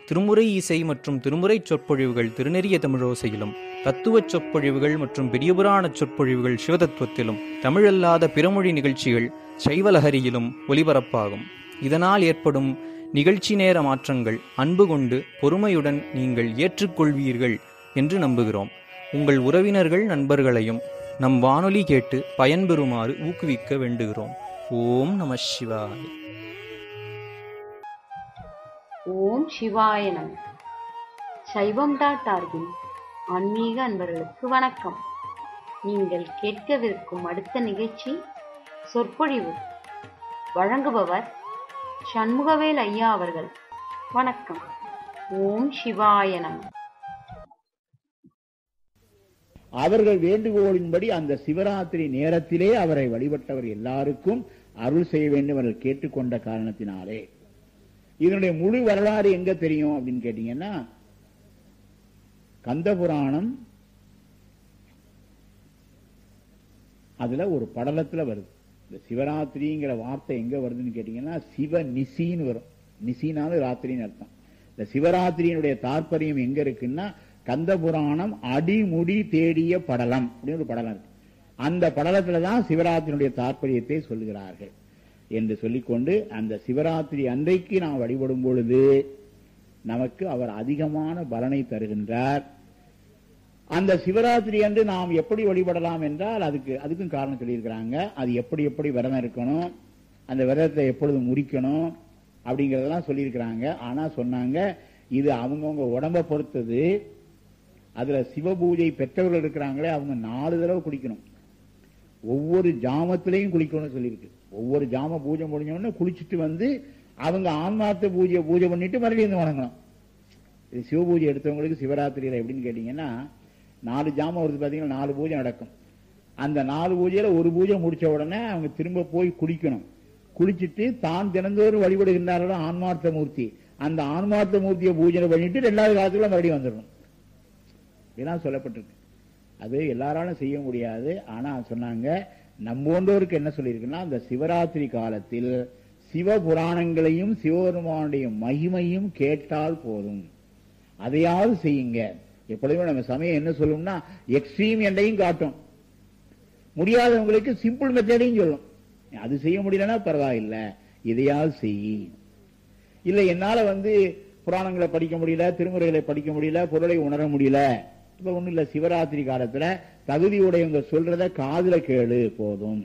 [SPEAKER 5] திருமுறை இசை மற்றும் திருமுறை சொற்பொழிவுகள் திருநெறிய தமிழோசையிலும், தத்துவச் சொற்பொழிவுகள் மற்றும் பெரியபுராண சொற்பொழிவுகள் சிவதத்துவத்திலும், தமிழல்லாத பிறமொழி நிகழ்ச்சிகள் சைவலஹரியிலும் ஒலிபரப்பாகும். இதனால் ஏற்படும் நிகழ்ச்சி நேர மாற்றங்கள் அன்பு கொண்டு பொறுமையுடன் நீங்கள் ஏற்றுக்கொள்வீர்கள் என்று நம்புகிறோம். உங்கள் உறவினர்கள் நண்பர்களையும் நம் வானொலி கேட்டு பயன்பெறுமாறு ஊக்குவிக்க வேண்டுகிறோம். ஓம் நம சிவாய.
[SPEAKER 6] ஓம் சிவாய நம. சைவம்.org ஆன்மீக அன்பர்களுக்கு வணக்கம். நீங்கள் கேட்கவிருக்கும் அடுத்த நிகழ்ச்சி சொற்பொழிவு. வழங்குபவர் சண்முகவேல் ஐயா அவர்கள். வணக்கம். ஓம் சிவாய நம.
[SPEAKER 7] அவர்கள் வேண்டுகோளின்படி அந்த சிவராத்திரி நேரத்திலே அவரை வழிபட்டவர் எல்லாருக்கும் அருள் செய்ய வேண்டும் அவர்கள் கேட்டுக்கொண்ட காரணத்தினாலே. இதனுடைய முழு வரலாறு எங்க தெரியும் அப்படின்னு கேட்டீங்கன்னா, கந்தபுராணம் அதுல ஒரு படலத்துல வருது. இந்த சிவராத்திரிங்கிற வார்த்தை எங்க வருதுன்னு கேட்டீங்கன்னா, சிவ நிசின்னு வரும். நிசினாலும் ராத்திரின்னு அர்த்தம். இந்த சிவராத்திரியினுடைய தாற்பயம் எங்க இருக்குன்னா, கந்தபுராணம் அடிமுடி தேடிய படலம் அப்படின்னு ஒரு படலம் இருக்கு. அந்த படலத்துலதான் சிவராத்திரியினுடைய தாற்பயத்தை சொல்லுகிறார்கள் என்று சொல்லிக்கொண்டு, அந்த சிவராத்திரி அன்றைக்கு நாம் வழிபடும் பொழுது நமக்கு அவர் அதிகமான பலனை தருகின்றார். அந்த சிவராத்திரி அன்று நாம் எப்படி வழிபடலாம் என்றால், அதுக்கும் காரணம் சொல்லியிருக்கிறாங்க. அது எப்படி எப்படி விரதம் இருக்கணும், அந்த விரதத்தை எப்பொழுது முடிக்கணும் அப்படிங்கறதெல்லாம் சொல்லியிருக்கிறாங்க. ஆனா சொன்னாங்க, இது அவங்கவுங்க உடம்ப பொறுத்தது. அதுல சிவபூஜை பெற்றவர்கள் இருக்கிறாங்களே, அவங்க 4 தடவை குளிக்கணும். ஒவ்வொரு ஜாமத்திலையும் குளிக்கணும்னு சொல்லியிருக்கு. ஒவ்வொரு ஜாம பூஜை முடிஞ்சோடனே குளிச்சுட்டு வந்து அவங்க ஆன்மார்த்த பூஜை பண்ணிட்டு மறுபடியும் வந்து வணங்கணும். இது சிவபூஜை எடுத்தவங்களுக்கு சிவராத்திரியில எப்படின்னு கேட்டீங்கன்னா, 4 ஜாமம் வருது பாத்தீங்கன்னா, 4 பூஜை நடக்கும். அந்த 4 பூஜையில ஒரு பூஜை முடிச்ச உடனே அவங்க திரும்ப போய் குளிக்கணும். குளிச்சுட்டு தான் தினந்தோறும் வழிபடுகின்றார்களோ ஆன்மார்த்த மூர்த்தி, அந்த ஆன்மார்த்த மூர்த்தியை பூஜை பண்ணிட்டு 2வது காலத்துக்குள்ள மறுபடியும் வந்துடணும். இதெல்லாம் சொல்லப்பட்டிருக்கு. அது எல்லாராலும் செய்ய முடியாது. ஆனா சொன்னாங்க, நம்மோன்றோருக்கு என்ன சொல்லியிருக்குன்னா, அந்த சிவராத்திரி காலத்தில் சிவபுராணங்களையும் சிவபெருமானுடைய மகிமையும் கேட்டால் போதும், அதையாவது செய்யுங்க. எப்பொழுதுமே நம்ம சமயம் என்ன சொல்லும்னா, எக்ஸ்ட்ரீம் எண்டையும் காட்டும், முடியாதவங்களுக்கு சிம்பிள் மெத்தடையும் சொல்லும். அது செய்ய முடியலன்னா பரவாயில்லை, இதையாவது செய். இல்லை என்னால புராணங்களை படிக்க முடியல, திருமுறைகளை படிக்க முடியல, பொருளை உணர முடியல, இப்ப ஒண்ணு இல்ல, சிவராத்திரி காலத்துல தகுதியுடையவங்க சொல்றத காதுல கேளு போதும்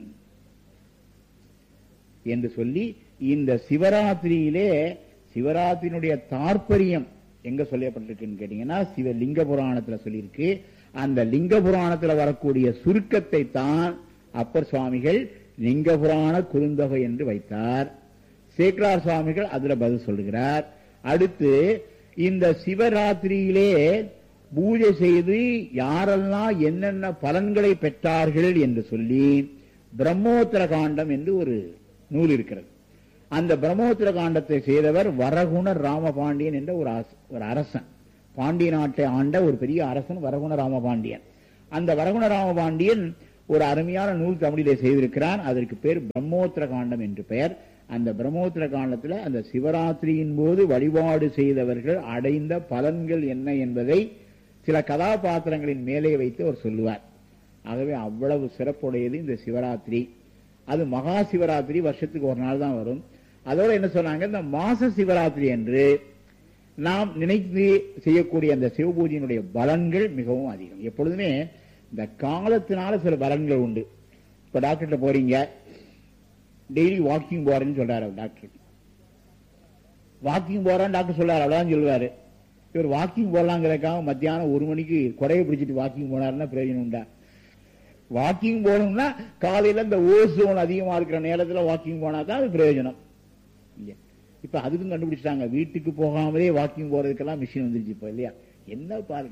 [SPEAKER 7] என்று சொல்லி, இந்த சிவராத்திரியிலே சிவராத்திரியினுடைய தாற்பயம் எங்க சொல்லப்பட்டிருக்குன்னு கேட்டீங்கன்னா, சிவலிங்க புராணத்துல சொல்லியிருக்கு. அந்த லிங்க புராணத்துல வரக்கூடிய சுருக்கத்தை தான் அப்பர் சுவாமிகள் லிங்க புராண குறுந்தொகை என்று வைத்தார். சேக்கரார் சுவாமிகள் அதுல பதில் சொல்லுகிறார். அடுத்து இந்த சிவராத்திரியிலே பூஜை செய்து யாரெல்லாம் என்னென்ன பலன்களை பெற்றார்கள் என்று சொல்லி பிரம்மோத்தர காண்டம் என்று ஒரு நூல் இருக்கிறது. அந்த பிரம்மோத்தர காண்டத்தை செய்தவர் வரகுண ராமபாண்டியன் என்ற ஒரு அரசன். பாண்டிய நாட்டை ஆண்ட ஒரு பெரிய அரசன் வரகுண ராமபாண்டியன். அந்த வரகுண ராமபாண்டியன் ஒரு அருமையான நூல் தமிழிலே செய்திருக்கிறான். அதற்கு பேர் பிரம்மோத்தர காண்டம் என்று பெயர். அந்த பிரம்மோத்தர காண்டத்தில் அந்த சிவராத்திரியின் போது வழிபாடு செய்தவர்கள் அடைந்த பலன்கள் என்ன என்பதை சில கதாபாத்திரங்களின் மேலே வைத்து அவர் சொல்லுவார். ஆகவே அவ்வளவு சிறப்புடையது இந்த சிவராத்திரி. அது மகா சிவராத்திரி வருஷத்துக்கு ஒரு நாள் தான் வரும். அதோட என்ன சொன்னாங்க, இந்த மாச சிவராத்திரி என்று நாம் நினைத்து செய்யக்கூடிய அந்த சிவபூஜையினுடைய பலன்கள் மிகவும் அதிகம். எப்பொழுதுமே இந்த காலத்தினால சில பலன்கள் உண்டு. இப்ப டாக்டர்கிட்ட போறீங்க, டெய்லி வாக்கிங் போறேன்னு சொல்றாரு டாக்டர். வாக்கிங் போறான்னு டாக்டர் சொல்றாரு, அவ்வளவுதான் சொல்லுவாரு. இவர் வாக்கிங் போடலாங்கிறதுக்காக மத்தியானம் 1 மணிக்கு குறைய பிடிச்சிட்டு வாக்கிங் போனாருன்னா பிரயோஜனம் உண்டா? வாக்கிங் போகணும்னா காலையில இந்த ஓசோன் அதிகமா இருக்கிற நேரத்துல வாக்கிங் போனா தான் அது பிரயோஜனம். இப்ப அதுக்கும் கண்டுபிடிச்சிட்டாங்க, வீட்டுக்கு போகாமலே வாக்கிங் போறதுக்கெல்லாம் மிஷின் வந்துருச்சு இப்ப, இல்லையா? என்ன பாருங்க,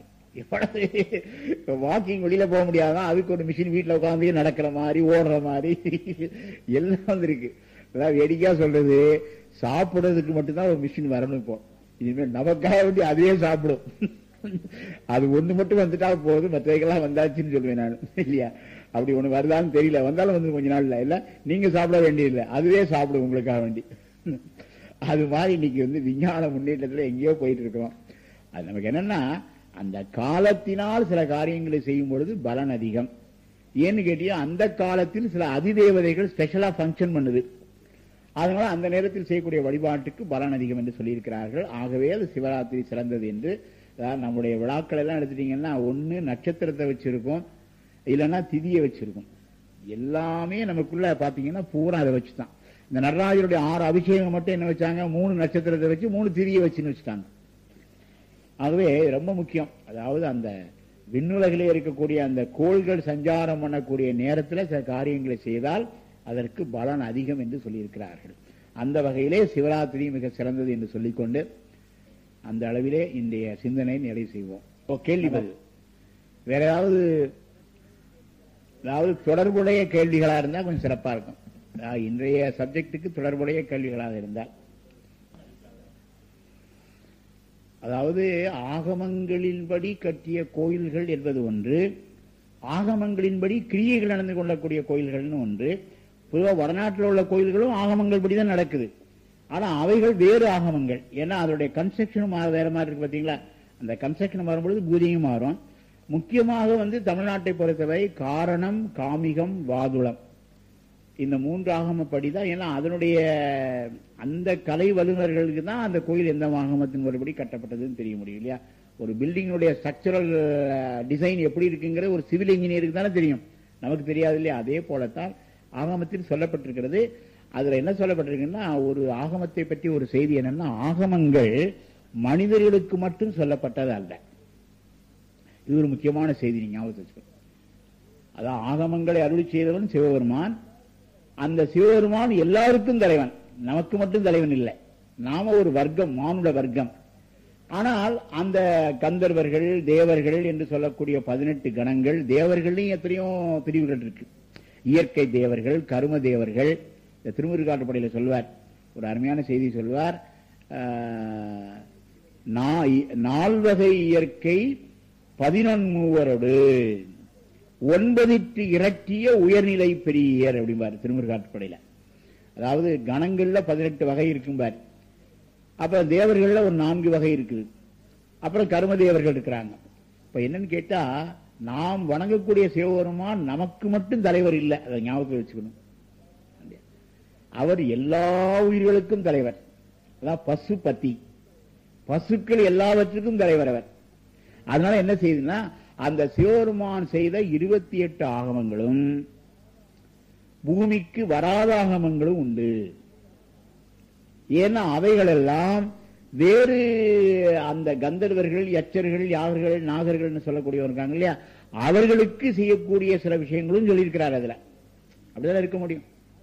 [SPEAKER 7] வாக்கிங் வெளியில போக முடியாதான், அதுக்கு ஒரு மிஷின் வீட்டுல உட்காந்து நடக்கிற மாதிரி ஓடுற மாதிரி எல்லாம் வந்துருக்கு. அதாவது வேடிக்கையா சொல்றது, சாப்பிடுறதுக்கு மட்டும்தான் ஒரு மிஷின் வரணும். இப்போ இனிமேல் நமக்காக வேண்டி அதே சாப்பிடும். அது ஒண்ணு மட்டும் வந்துட்டா போதும், மற்றவைகள்லாம் வந்தாச்சுன்னு சொல்லுவேன் நான், இல்லையா? அப்படி ஒண்ணு வருதான்னு தெரியல, வந்தாலும் வந்து கொஞ்ச நாள் இல்ல, நீங்க சாப்பிட வேண்டியதில்லை, அதுவே சாப்பிடும் உங்களுக்காக வேண்டி. அது மாதிரி இன்னைக்கு விஞ்ஞான முன்னேற்றத்தில் எங்கேயோ போயிட்டு இருக்கிறோம். அது நமக்கு என்னன்னா, அந்த காலத்தினால் சில காரியங்களை செய்யும் பொழுது பலன் அதிகம். ஏன்னு கேட்டீங்க, அந்த காலத்தில் சில அதிதேவதைகள் ஸ்பெஷலா பங்கன் பண்ணுது. அதனால அந்த நேரத்தில் செய்யக்கூடிய வழிபாட்டுக்கு பலன் அதிகம் என்று சொல்லியிருக்கிறார்கள். ஆகவே அது சிவராத்திரி சிறந்தது என்று. நம்முடைய விழாக்கள் எல்லாம் எடுத்துட்டீங்கன்னா, ஒன்னு நட்சத்திரத்தை வச்சிருக்கோம், இல்லைன்னா திதியை வச்சிருக்கோம். எல்லாமே நமக்குள்ள பாத்தீங்கன்னா பூரா அதை வச்சுதான். இந்த நடராஜருடைய 6 அபிஷேகம் மட்டும் என்ன வச்சாங்க, 3 நட்சத்திரத்தை வச்சு 3 திதியை வச்சுன்னு வச்சுட்டாங்க. ஆகவே ரொம்ப முக்கியம். அதாவது அந்த விண்ணுலகிலே இருக்கக்கூடிய அந்த கோள்கள் சஞ்சாரம் பண்ணக்கூடிய நேரத்தில் சில காரியங்களை செய்தால் அதற்கு பலன் அதிகம் என்று சொல்லியிருக்கிறார்கள். அந்த வகையிலே சிவராத்திரி மிக சிறந்தது என்று சொல்லிக்கொண்டு அந்த அளவிலே இன்றைய சிந்தனை நிறைவு செய்வோம். கேள்வி பதில் வேற ஏதாவது தொடர்புடைய கேள்விகளா இருந்தால் கொஞ்சம் சிறப்பா இருக்கும். இன்றைய சப்ஜெக்டுக்கு தொடர்புடைய கேள்விகளாக இருந்தால், அதாவது ஆகமங்களின்படி கட்டிய கோயில்கள் என்பது ஒன்று, ஆகமங்களின்படி கிரியைகள் நடந்து கொள்ளக்கூடிய கோயில்கள்னு ஒன்று. பொதுவாக வடநாட்டில் உள்ள கோயில்களும் ஆகமங்கள் படிதான் நடக்குது. ஆனா அவைகள் வேறு ஆகமங்கள். ஏன்னா அதனுடைய கன்ஸ்ட்ரக்ஷனும் வேற மாதிரி இருக்கு. பாத்தீங்களா, அந்த கன்ஸ்ட்ரக்ஷன் வரும்பொழுது பூஜையும் மாறும். முக்கியமாக தமிழ்நாட்டை பொறுத்தவரை காரணம், காமிகம், வாதுளம் இந்த 3 ஆகமப்படி தான். ஏன்னா அதனுடைய அந்த கலை வல்லுநர்களுக்கு தான் அந்த கோயில் எந்த ஆகமத்தின் ஒருபடி கட்டப்பட்டதுன்னு தெரிய முடியும் இல்லையா. ஒரு பில்டிங்குடைய ஸ்ட்ரக்சரல் டிசைன் எப்படி இருக்குங்கிற ஒரு சிவில் இன்ஜினியருக்கு தானே தெரியும், நமக்கு தெரியாது இல்லையா. அதே போலத்தான் ஆகமத்தில் சொல்லப்பட்டிருக்கிறது. அதுல என்ன சொல்லப்பட்டிருக்குன்னா, ஒரு ஆகமத்தை பற்றி ஒரு செய்தி என்னன்னா, ஆகமங்கள் மனிதர்களுக்கு மட்டும் சொல்லப்பட்டது அல்ல. இது ஒரு முக்கியமான செய்தி, நீங்க ஞாபகத்தில் வச்சுக்கணும். அதான் ஆகமங்களை அருளி செய்தவன் சிவபெருமான். அந்த சிவபெருமான் எல்லாருக்கும் தலைவன், நமக்கு மட்டும் தலைவன் இல்லை. நாம ஒரு வர்க்கம், மானுட வர்க்கம். ஆனால் அந்த கந்தர்வர்கள், தேவர்கள் என்று சொல்லக்கூடிய 18 கணங்கள், தேவர்களையும் எத்தனையோ பிரிவுகள் இருக்கு. இயற்கை தேவர்கள், கரும தேவர்கள். இந்த திருமுருகாற்றுப்படையில சொல்வார், ஒரு அருமையான செய்தி சொல்வார். 4 இயற்கை 11 9 இரட்டிய உயர்நிலை பெரியர் அப்படிம்பார் திருமுருகாற்றுப்படையில. அதாவது கணங்கள்ல 18 வகை இருக்கும்பார். அப்ப தேவர்கள்ல ஒரு 4 வகை இருக்குது. அப்புறம் கரும தேவர்கள் இருக்கிறாங்க. இப்ப என்னன்னு கேட்டா, நாம் வணங்கக்கூடிய சிவபெருமான் நமக்கு மட்டும் தலைவர் இல்லை, அதை ஞாபகத்தில் வச்சுக்கணும். அவர் எல்லா உயிர்களுக்கும் தலைவர். அதான் பசுபதி, பசுக்கள் எல்லாவற்றுக்கும் தலைவர் அவர். அதனால என்ன செய்யுதுன்னா, அந்த சிவபெருமான் செய்த 28 ஆகமங்களும் பூமிக்கு வராத ஆகமங்களும் உண்டு. ஏன்னா அவைகள் எல்லாம் வேறு அந்த கந்தர்வர்கள், யட்சர்கள், யாகர்கள், நாகர்கள் சொல்லக்கூடியவர் இருக்காங்க இல்லையா, அவர்களுக்கு செய்யக்கூடிய சில விஷயங்களும் சொல்லியிருக்கிறார். அதுல அப்படிதான் இருக்க முடியும்.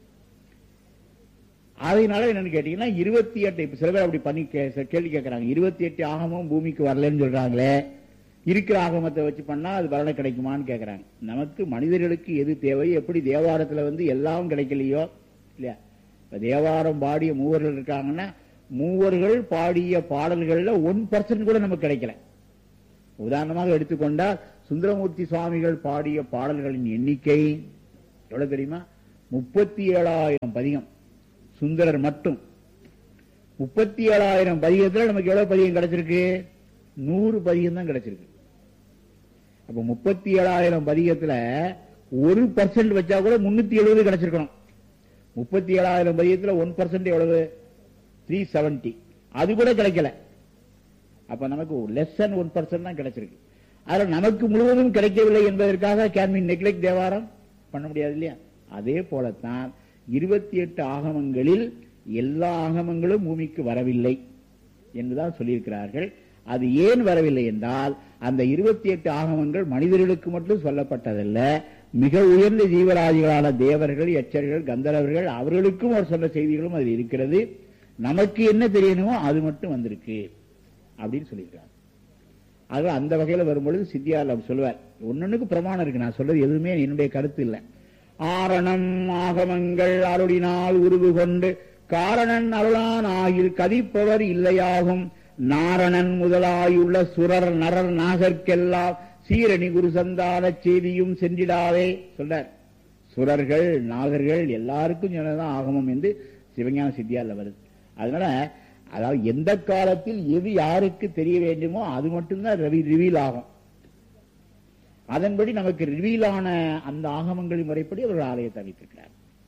[SPEAKER 7] அதனால என்னன்னு கேட்டீங்கன்னா, 28 இப்ப சில பேர் அப்படி பண்ணி கேள்வி கேட்கறாங்க, 28 ஆகமும் பூமிக்கு வரலன்னு சொல்றாங்களே, இருக்கிற ஆகமத்தை வச்சு பண்ணா அது பலனை கிடைக்குமான்னு கேட்கறாங்க. நமக்கு மனிதர்களுக்கு எது தேவை, எப்படி தேவாரத்துல எல்லாம் கிடைக்கலையோ இல்லையா. இப்ப தேவாரம் பாடிய மூவர்கள் இருக்காங்கன்னா, மூவர்கள் பாடிய பாடல்கள்ல 1% கூட நமக்கு கிடைக்கல. உதாரணமாக எடுத்துக்கொண்டால் சுந்தரமூர்த்தி சுவாமிகள் பாடிய பாடல்களின் எண்ணிக்கை எவ்வளவு தெரியுமா? 37,000 பதிகம். சுந்தரர் மட்டும் 37,000 பதிகத்துல நமக்கு எவ்வளவு பதிகம் கிடைச்சிருக்கு? 100 பதிகம் தான் கிடைச்சிருக்கு. அப்ப 37,000 பதிகத்துல 1% வச்சா கூட 370 கிடைச்சிருக்கணும். 37,000 பதிகத்துல 1% எவ்வளவு? 370. அது கூட கிடைக்கல. அப்ப நமக்கு லெஸ் than 1% தான் கிடைச்சிருக்கு. அதுல நமக்கு முழுவதும் கிடைக்கவில்லை என்பதற்காக கேன் வி நெக்லெக்ட் தேவாரம் பண்ண முடியாது இல்லையா. அதே போலத்தான் 28 ஆகமங்களில் எல்லா ஆகமங்களும் பூமிக்கு வரவில்லை என்றுதான் சொல்லியிருக்கிறார்கள். அது ஏன் வரவில்லை என்றால், அந்த 28 ஆகமங்கள் மனிதர்களுக்கு மட்டும் சொல்லப்பட்டதல்ல, மிக உயர்ந்த ஜீவராஜிகளான தேவர்கள், யட்சர்கள், கந்தர்வர்கள் அவர்களுக்கும் அவர் சொன்ன செய்திகளும் அதில் இருக்கிறது. நமக்கு என்ன தெரியணுமோ அது மட்டும் வந்திருக்கு அப்படின்னு சொல்லியிருக்காங்க. ஆக அந்த வகையில் வரும்பொழுது சித்தியார் சொல்லுவார், ஒன்னொன்னுக்கு பிரமாணம் இருக்கு. நான் சொல்றது எதுவுமே என்னுடைய கருத்து இல்லை. ஆரணம் ஆகமங்கள் அருளினால் உருவு கொண்டு காரணன் அருளான் ஆகில் கதிப்பவர் இல்லையாகும். நாரணன் முதலாயுள்ள சுரர் நரர் நாகர்க்கெல்லாம் சீரணி குரு சந்தான செய்தியும் சென்றிடாவே சொல்றார். சுரர்கள், நாகர்கள் எல்லாருக்கும் சொன்னதான் ஆகமம் என்று சிவஞான சித்தியார்ல வருது. அதனால அதாவது எந்த காலத்தில் எது யாருக்கு தெரிய வேண்டுமோ அது மட்டும்தான் ரிவீல் ஆகும். அதன்படி நமக்கு ரிவீல் ஆன அந்த ஆகமங்களின் முறைப்படி அவர்கள் ஆலயத்தை அமைத்திருக்கிறார்.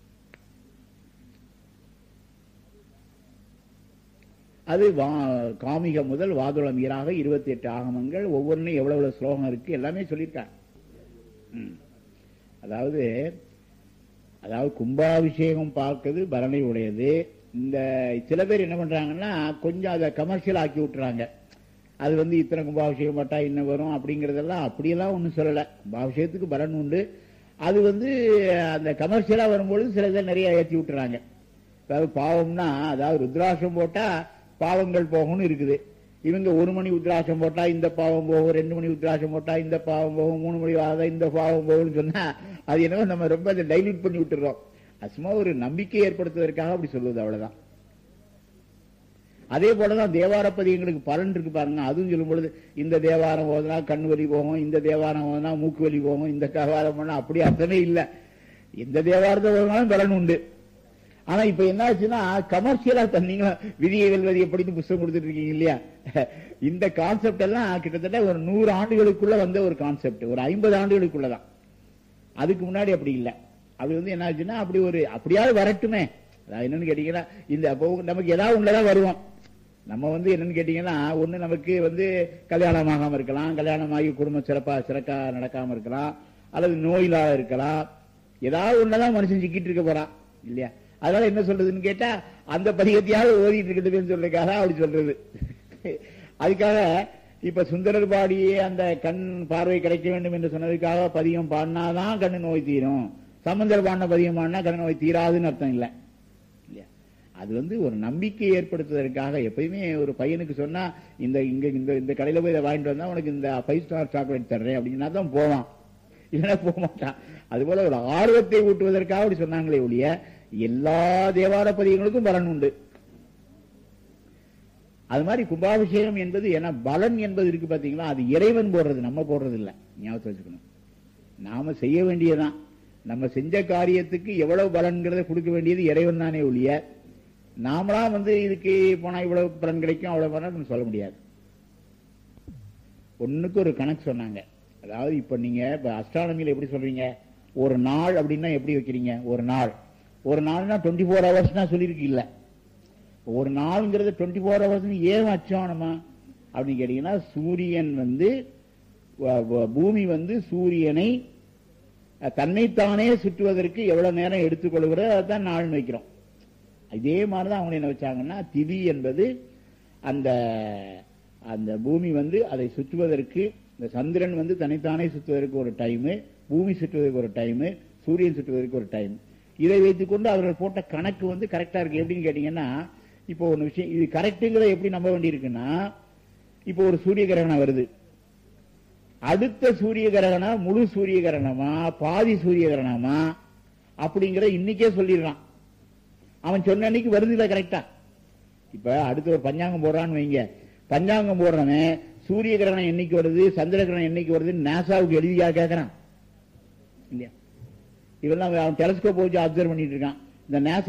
[SPEAKER 7] அது காமிக முதல் வாதுளம் ஈராக 28 ஆகமங்கள், ஒவ்வொன்றும் எவ்வளவு ஸ்லோகம் இருக்கு எல்லாமே சொல்லியிருக்காங்க. அதாவது கும்பாபிஷேகம் பார்க்கிறது பரணை உடையது. இந்த சில பேர் என்ன பண்றாங்கன்னா கொஞ்சம் அதை கமர்ஷியல் ஆக்கி விட்டுறாங்க. அது இத்தனை கும்பாபிஷேகம் பட்டா இன்னும் வரும் அப்படிங்கறதெல்லாம் அப்படியெல்லாம் ஒன்றும் சொல்லலை. கும்பாபிஷேகத்துக்கு பலன் உண்டு. அது அந்த கமர்ஷியலா வரும்பொழுது சில இதை நிறைய ஏற்றி விட்டுறாங்க. அதாவது பாவம்னா அதாவது ருத்ராட்சம் போட்டா பாவங்கள் போகும்னு இருக்குது. இவங்க 1 மணி உத்ராட்சம் போட்டா இந்த பாவம் போகும், 2 மணி உத்ராட்சம் போட்டா இந்த பாவம் போகும், 3 மணி ஆகாத இந்த பாவம் போகும்னு சொன்னா அது என்னவோ நம்ம ரொம்ப அதை டைல்யூட் பண்ணி விட்டுறோம். சும்மா ஒரு நம்பிக்கை ஏற்படுத்துவதற்காக அப்படி சொல்லுவது, அவ்வளவுதான். அதே போலதான் தேவார பதியங்களுக்கு பலன் இருக்கு பாருங்க. அதுவும் சொல்லும் பொழுது இந்த தேவாரம் போதுனா கண்ணு வலி போகும், இந்த தேவாரம் போதுனா மூக்கு வலி போகும், இந்த தேவாரம் போனா அப்படி அர்த்தமே இல்லை. எந்த தேவாரத்தை போதுனாலும் பலன் உண்டு. ஆனா இப்ப என்ன ஆச்சுன்னா கமர்ஷியலா தந்தீங்களா விதியை வெல்வது எப்படின்னு புத்தகம் கொடுத்துட்டு இருக்கீங்க இல்லையா? இந்த கான்செப்ட் எல்லாம் கிட்டத்தட்ட ஒரு 100 ஆண்டுகளுக்குள்ள வந்த ஒரு கான்செப்ட், ஒரு 50 ஆண்டுகளுக்குள்ளதான். அதுக்கு முன்னாடி அப்படி இல்லை. அப்படி என்ன ஆச்சுன்னா அப்படியாவது வரட்டுமே. என்னன்னு கேட்டீங்கன்னா இந்த நமக்கு ஏதாவது ஒண்ணுதான் வருவோம். நம்ம என்னன்னு கேட்டீங்கன்னா ஒண்ணு நமக்கு கல்யாணம் ஆகாம இருக்கலாம், கல்யாணமாகி குடும்பம் சிறக்கா நடக்காம இருக்கலாம், அல்லது நோயிலா இருக்கலாம். ஏதாவது ஒண்ணுதான் மனுஷன் சிக்கிட்டு இருக்க போறான் இல்லையா? அதனால என்ன சொல்றதுன்னு கேட்டா அந்த பதிகத்தையாவது ஓதிட்டு இருக்கட்டுன்னு சொல்றதுக்காக அப்படி சொல்றது. அதுக்காக இப்ப சுந்தரர் பாடியே அந்த கண் பார்வை கிடைக்க வேண்டும் என்று சொன்னதுக்காக பதிகம் பாடினாதான் கண்ணு நோய் தீரும், சம்பந்தர் பாடின பதிகம் பாடினா கண்ணு நோய் தீராதுன்னு அர்த்தம் இல்லை இல்லையா? அது ஒரு நம்பிக்கை ஏற்படுத்துவதற்காக. எப்பயுமே ஒரு பையனுக்கு சொன்னா இந்த கடையில போய் இதை வாங்கிட்டு வந்தா உனக்கு இந்த 5 ஸ்டார் சாக்லேட் தர்றேன் அப்படின்னா தான் போவான், இல்லைன்னா போக மாட்டான். அதுபோல ஒரு ஆர்வத்தை ஊட்டுவதற்காக அப்படி சொன்னாங்களே ஒழிய எல்லா தேவார பதியங்களுக்கும் பலன் உண்டு. அது மாதிரி கும்பாபிஷேகம் என்பது பலன் என்பது இருக்கு பாத்தீங்களா, அது இறைவன் போடுறது, நம்ம போடுறது இல்லை. ஞாபகத்தை வச்சுக்கணும். நாம செய்ய வேண்டியதான். நம்ம செஞ்ச காரியத்துக்கு எவ்வளவு பலன்கிறத கொடுக்க வேண்டியது இறைவன் தானே ஒழிய நாமளா இதுக்கு போனா இவ்வளவு பலன் கிடைக்கும் அவ்வளவு பலன் சொல்ல முடியாது. ஒண்ணுக்கு ஒரு கணக்கு சொன்னாங்க. அதாவது இப்ப நீங்க அஸ்ட்ரானமியில எப்படி சொல்றீங்க, ஒரு நாள் அப்படின்னா எப்படி வைக்கிறீங்க? ஒரு நாள்னா 24 ஹவர்ஸ் சொல்லியிருக்கு இல்ல. ஒரு நாள்ங்கிறது 24 ஹவர்ஸ் ஏன் வச்சோனமா அப்படின்னு கேட்டீங்கன்னா, சூரியன் பூமி சூரியனை தன்னைத்தானே சுற்றுவதற்கு எவ்வளவு நேரம் எடுத்துக்கொள்கிறதோ அதுதான் நாள்னு வைக்கிறோம். இதே மாதிரிதான் அவங்க என்ன வச்சாங்கன்னா, திதி என்பது அந்த அந்த பூமி அதை சுற்றுவதற்கு, இந்த சந்திரன் தன்னைத்தானே சுற்றுவதற்கு ஒரு டைம், பூமி சுற்றுவதற்கு ஒரு டைம், சூரியன் சுற்றுவதற்கு ஒரு டைம். இதை வைத்துக் கொண்டு அவர்கள் போட்ட கணக்கு கரெக்டா இருக்கு. எப்படின்னு கேட்டீங்கன்னா, இப்போ ஒரு விஷயம் இது கரெக்டுங்கிறத எப்படி நம்ப வேண்டி இருக்குன்னா, இப்போ ஒரு சூரிய கிரகணம் வருது, அடுத்த சூரிய கிரகணம் முழு சூரிய கிரகணமா பாதி சூரிய கிரகணமா அப்படிங்கிற இன்னைக்கே சொல்லிடுறான். அவன் சொன்ன அன்னைக்கு வருது இல்ல கரெக்டா. இப்ப அடுத்த ஒரு பஞ்சாங்கம் போடுறான்னு வைங்க, பஞ்சாங்கம் போடுறவன் சூரிய கிரகணம் என்னைக்கு வருது சந்திர கிரகணம் என்னைக்கு வருது நாசாவுக்கு எழுதியா கேட்கறான் இல்லையா? இவெல்லாம் அவன் டெலஸ்கோப் வச்சு அப்சர்வ் பண்ணிட்டு இருக்கான். இந்த நாசா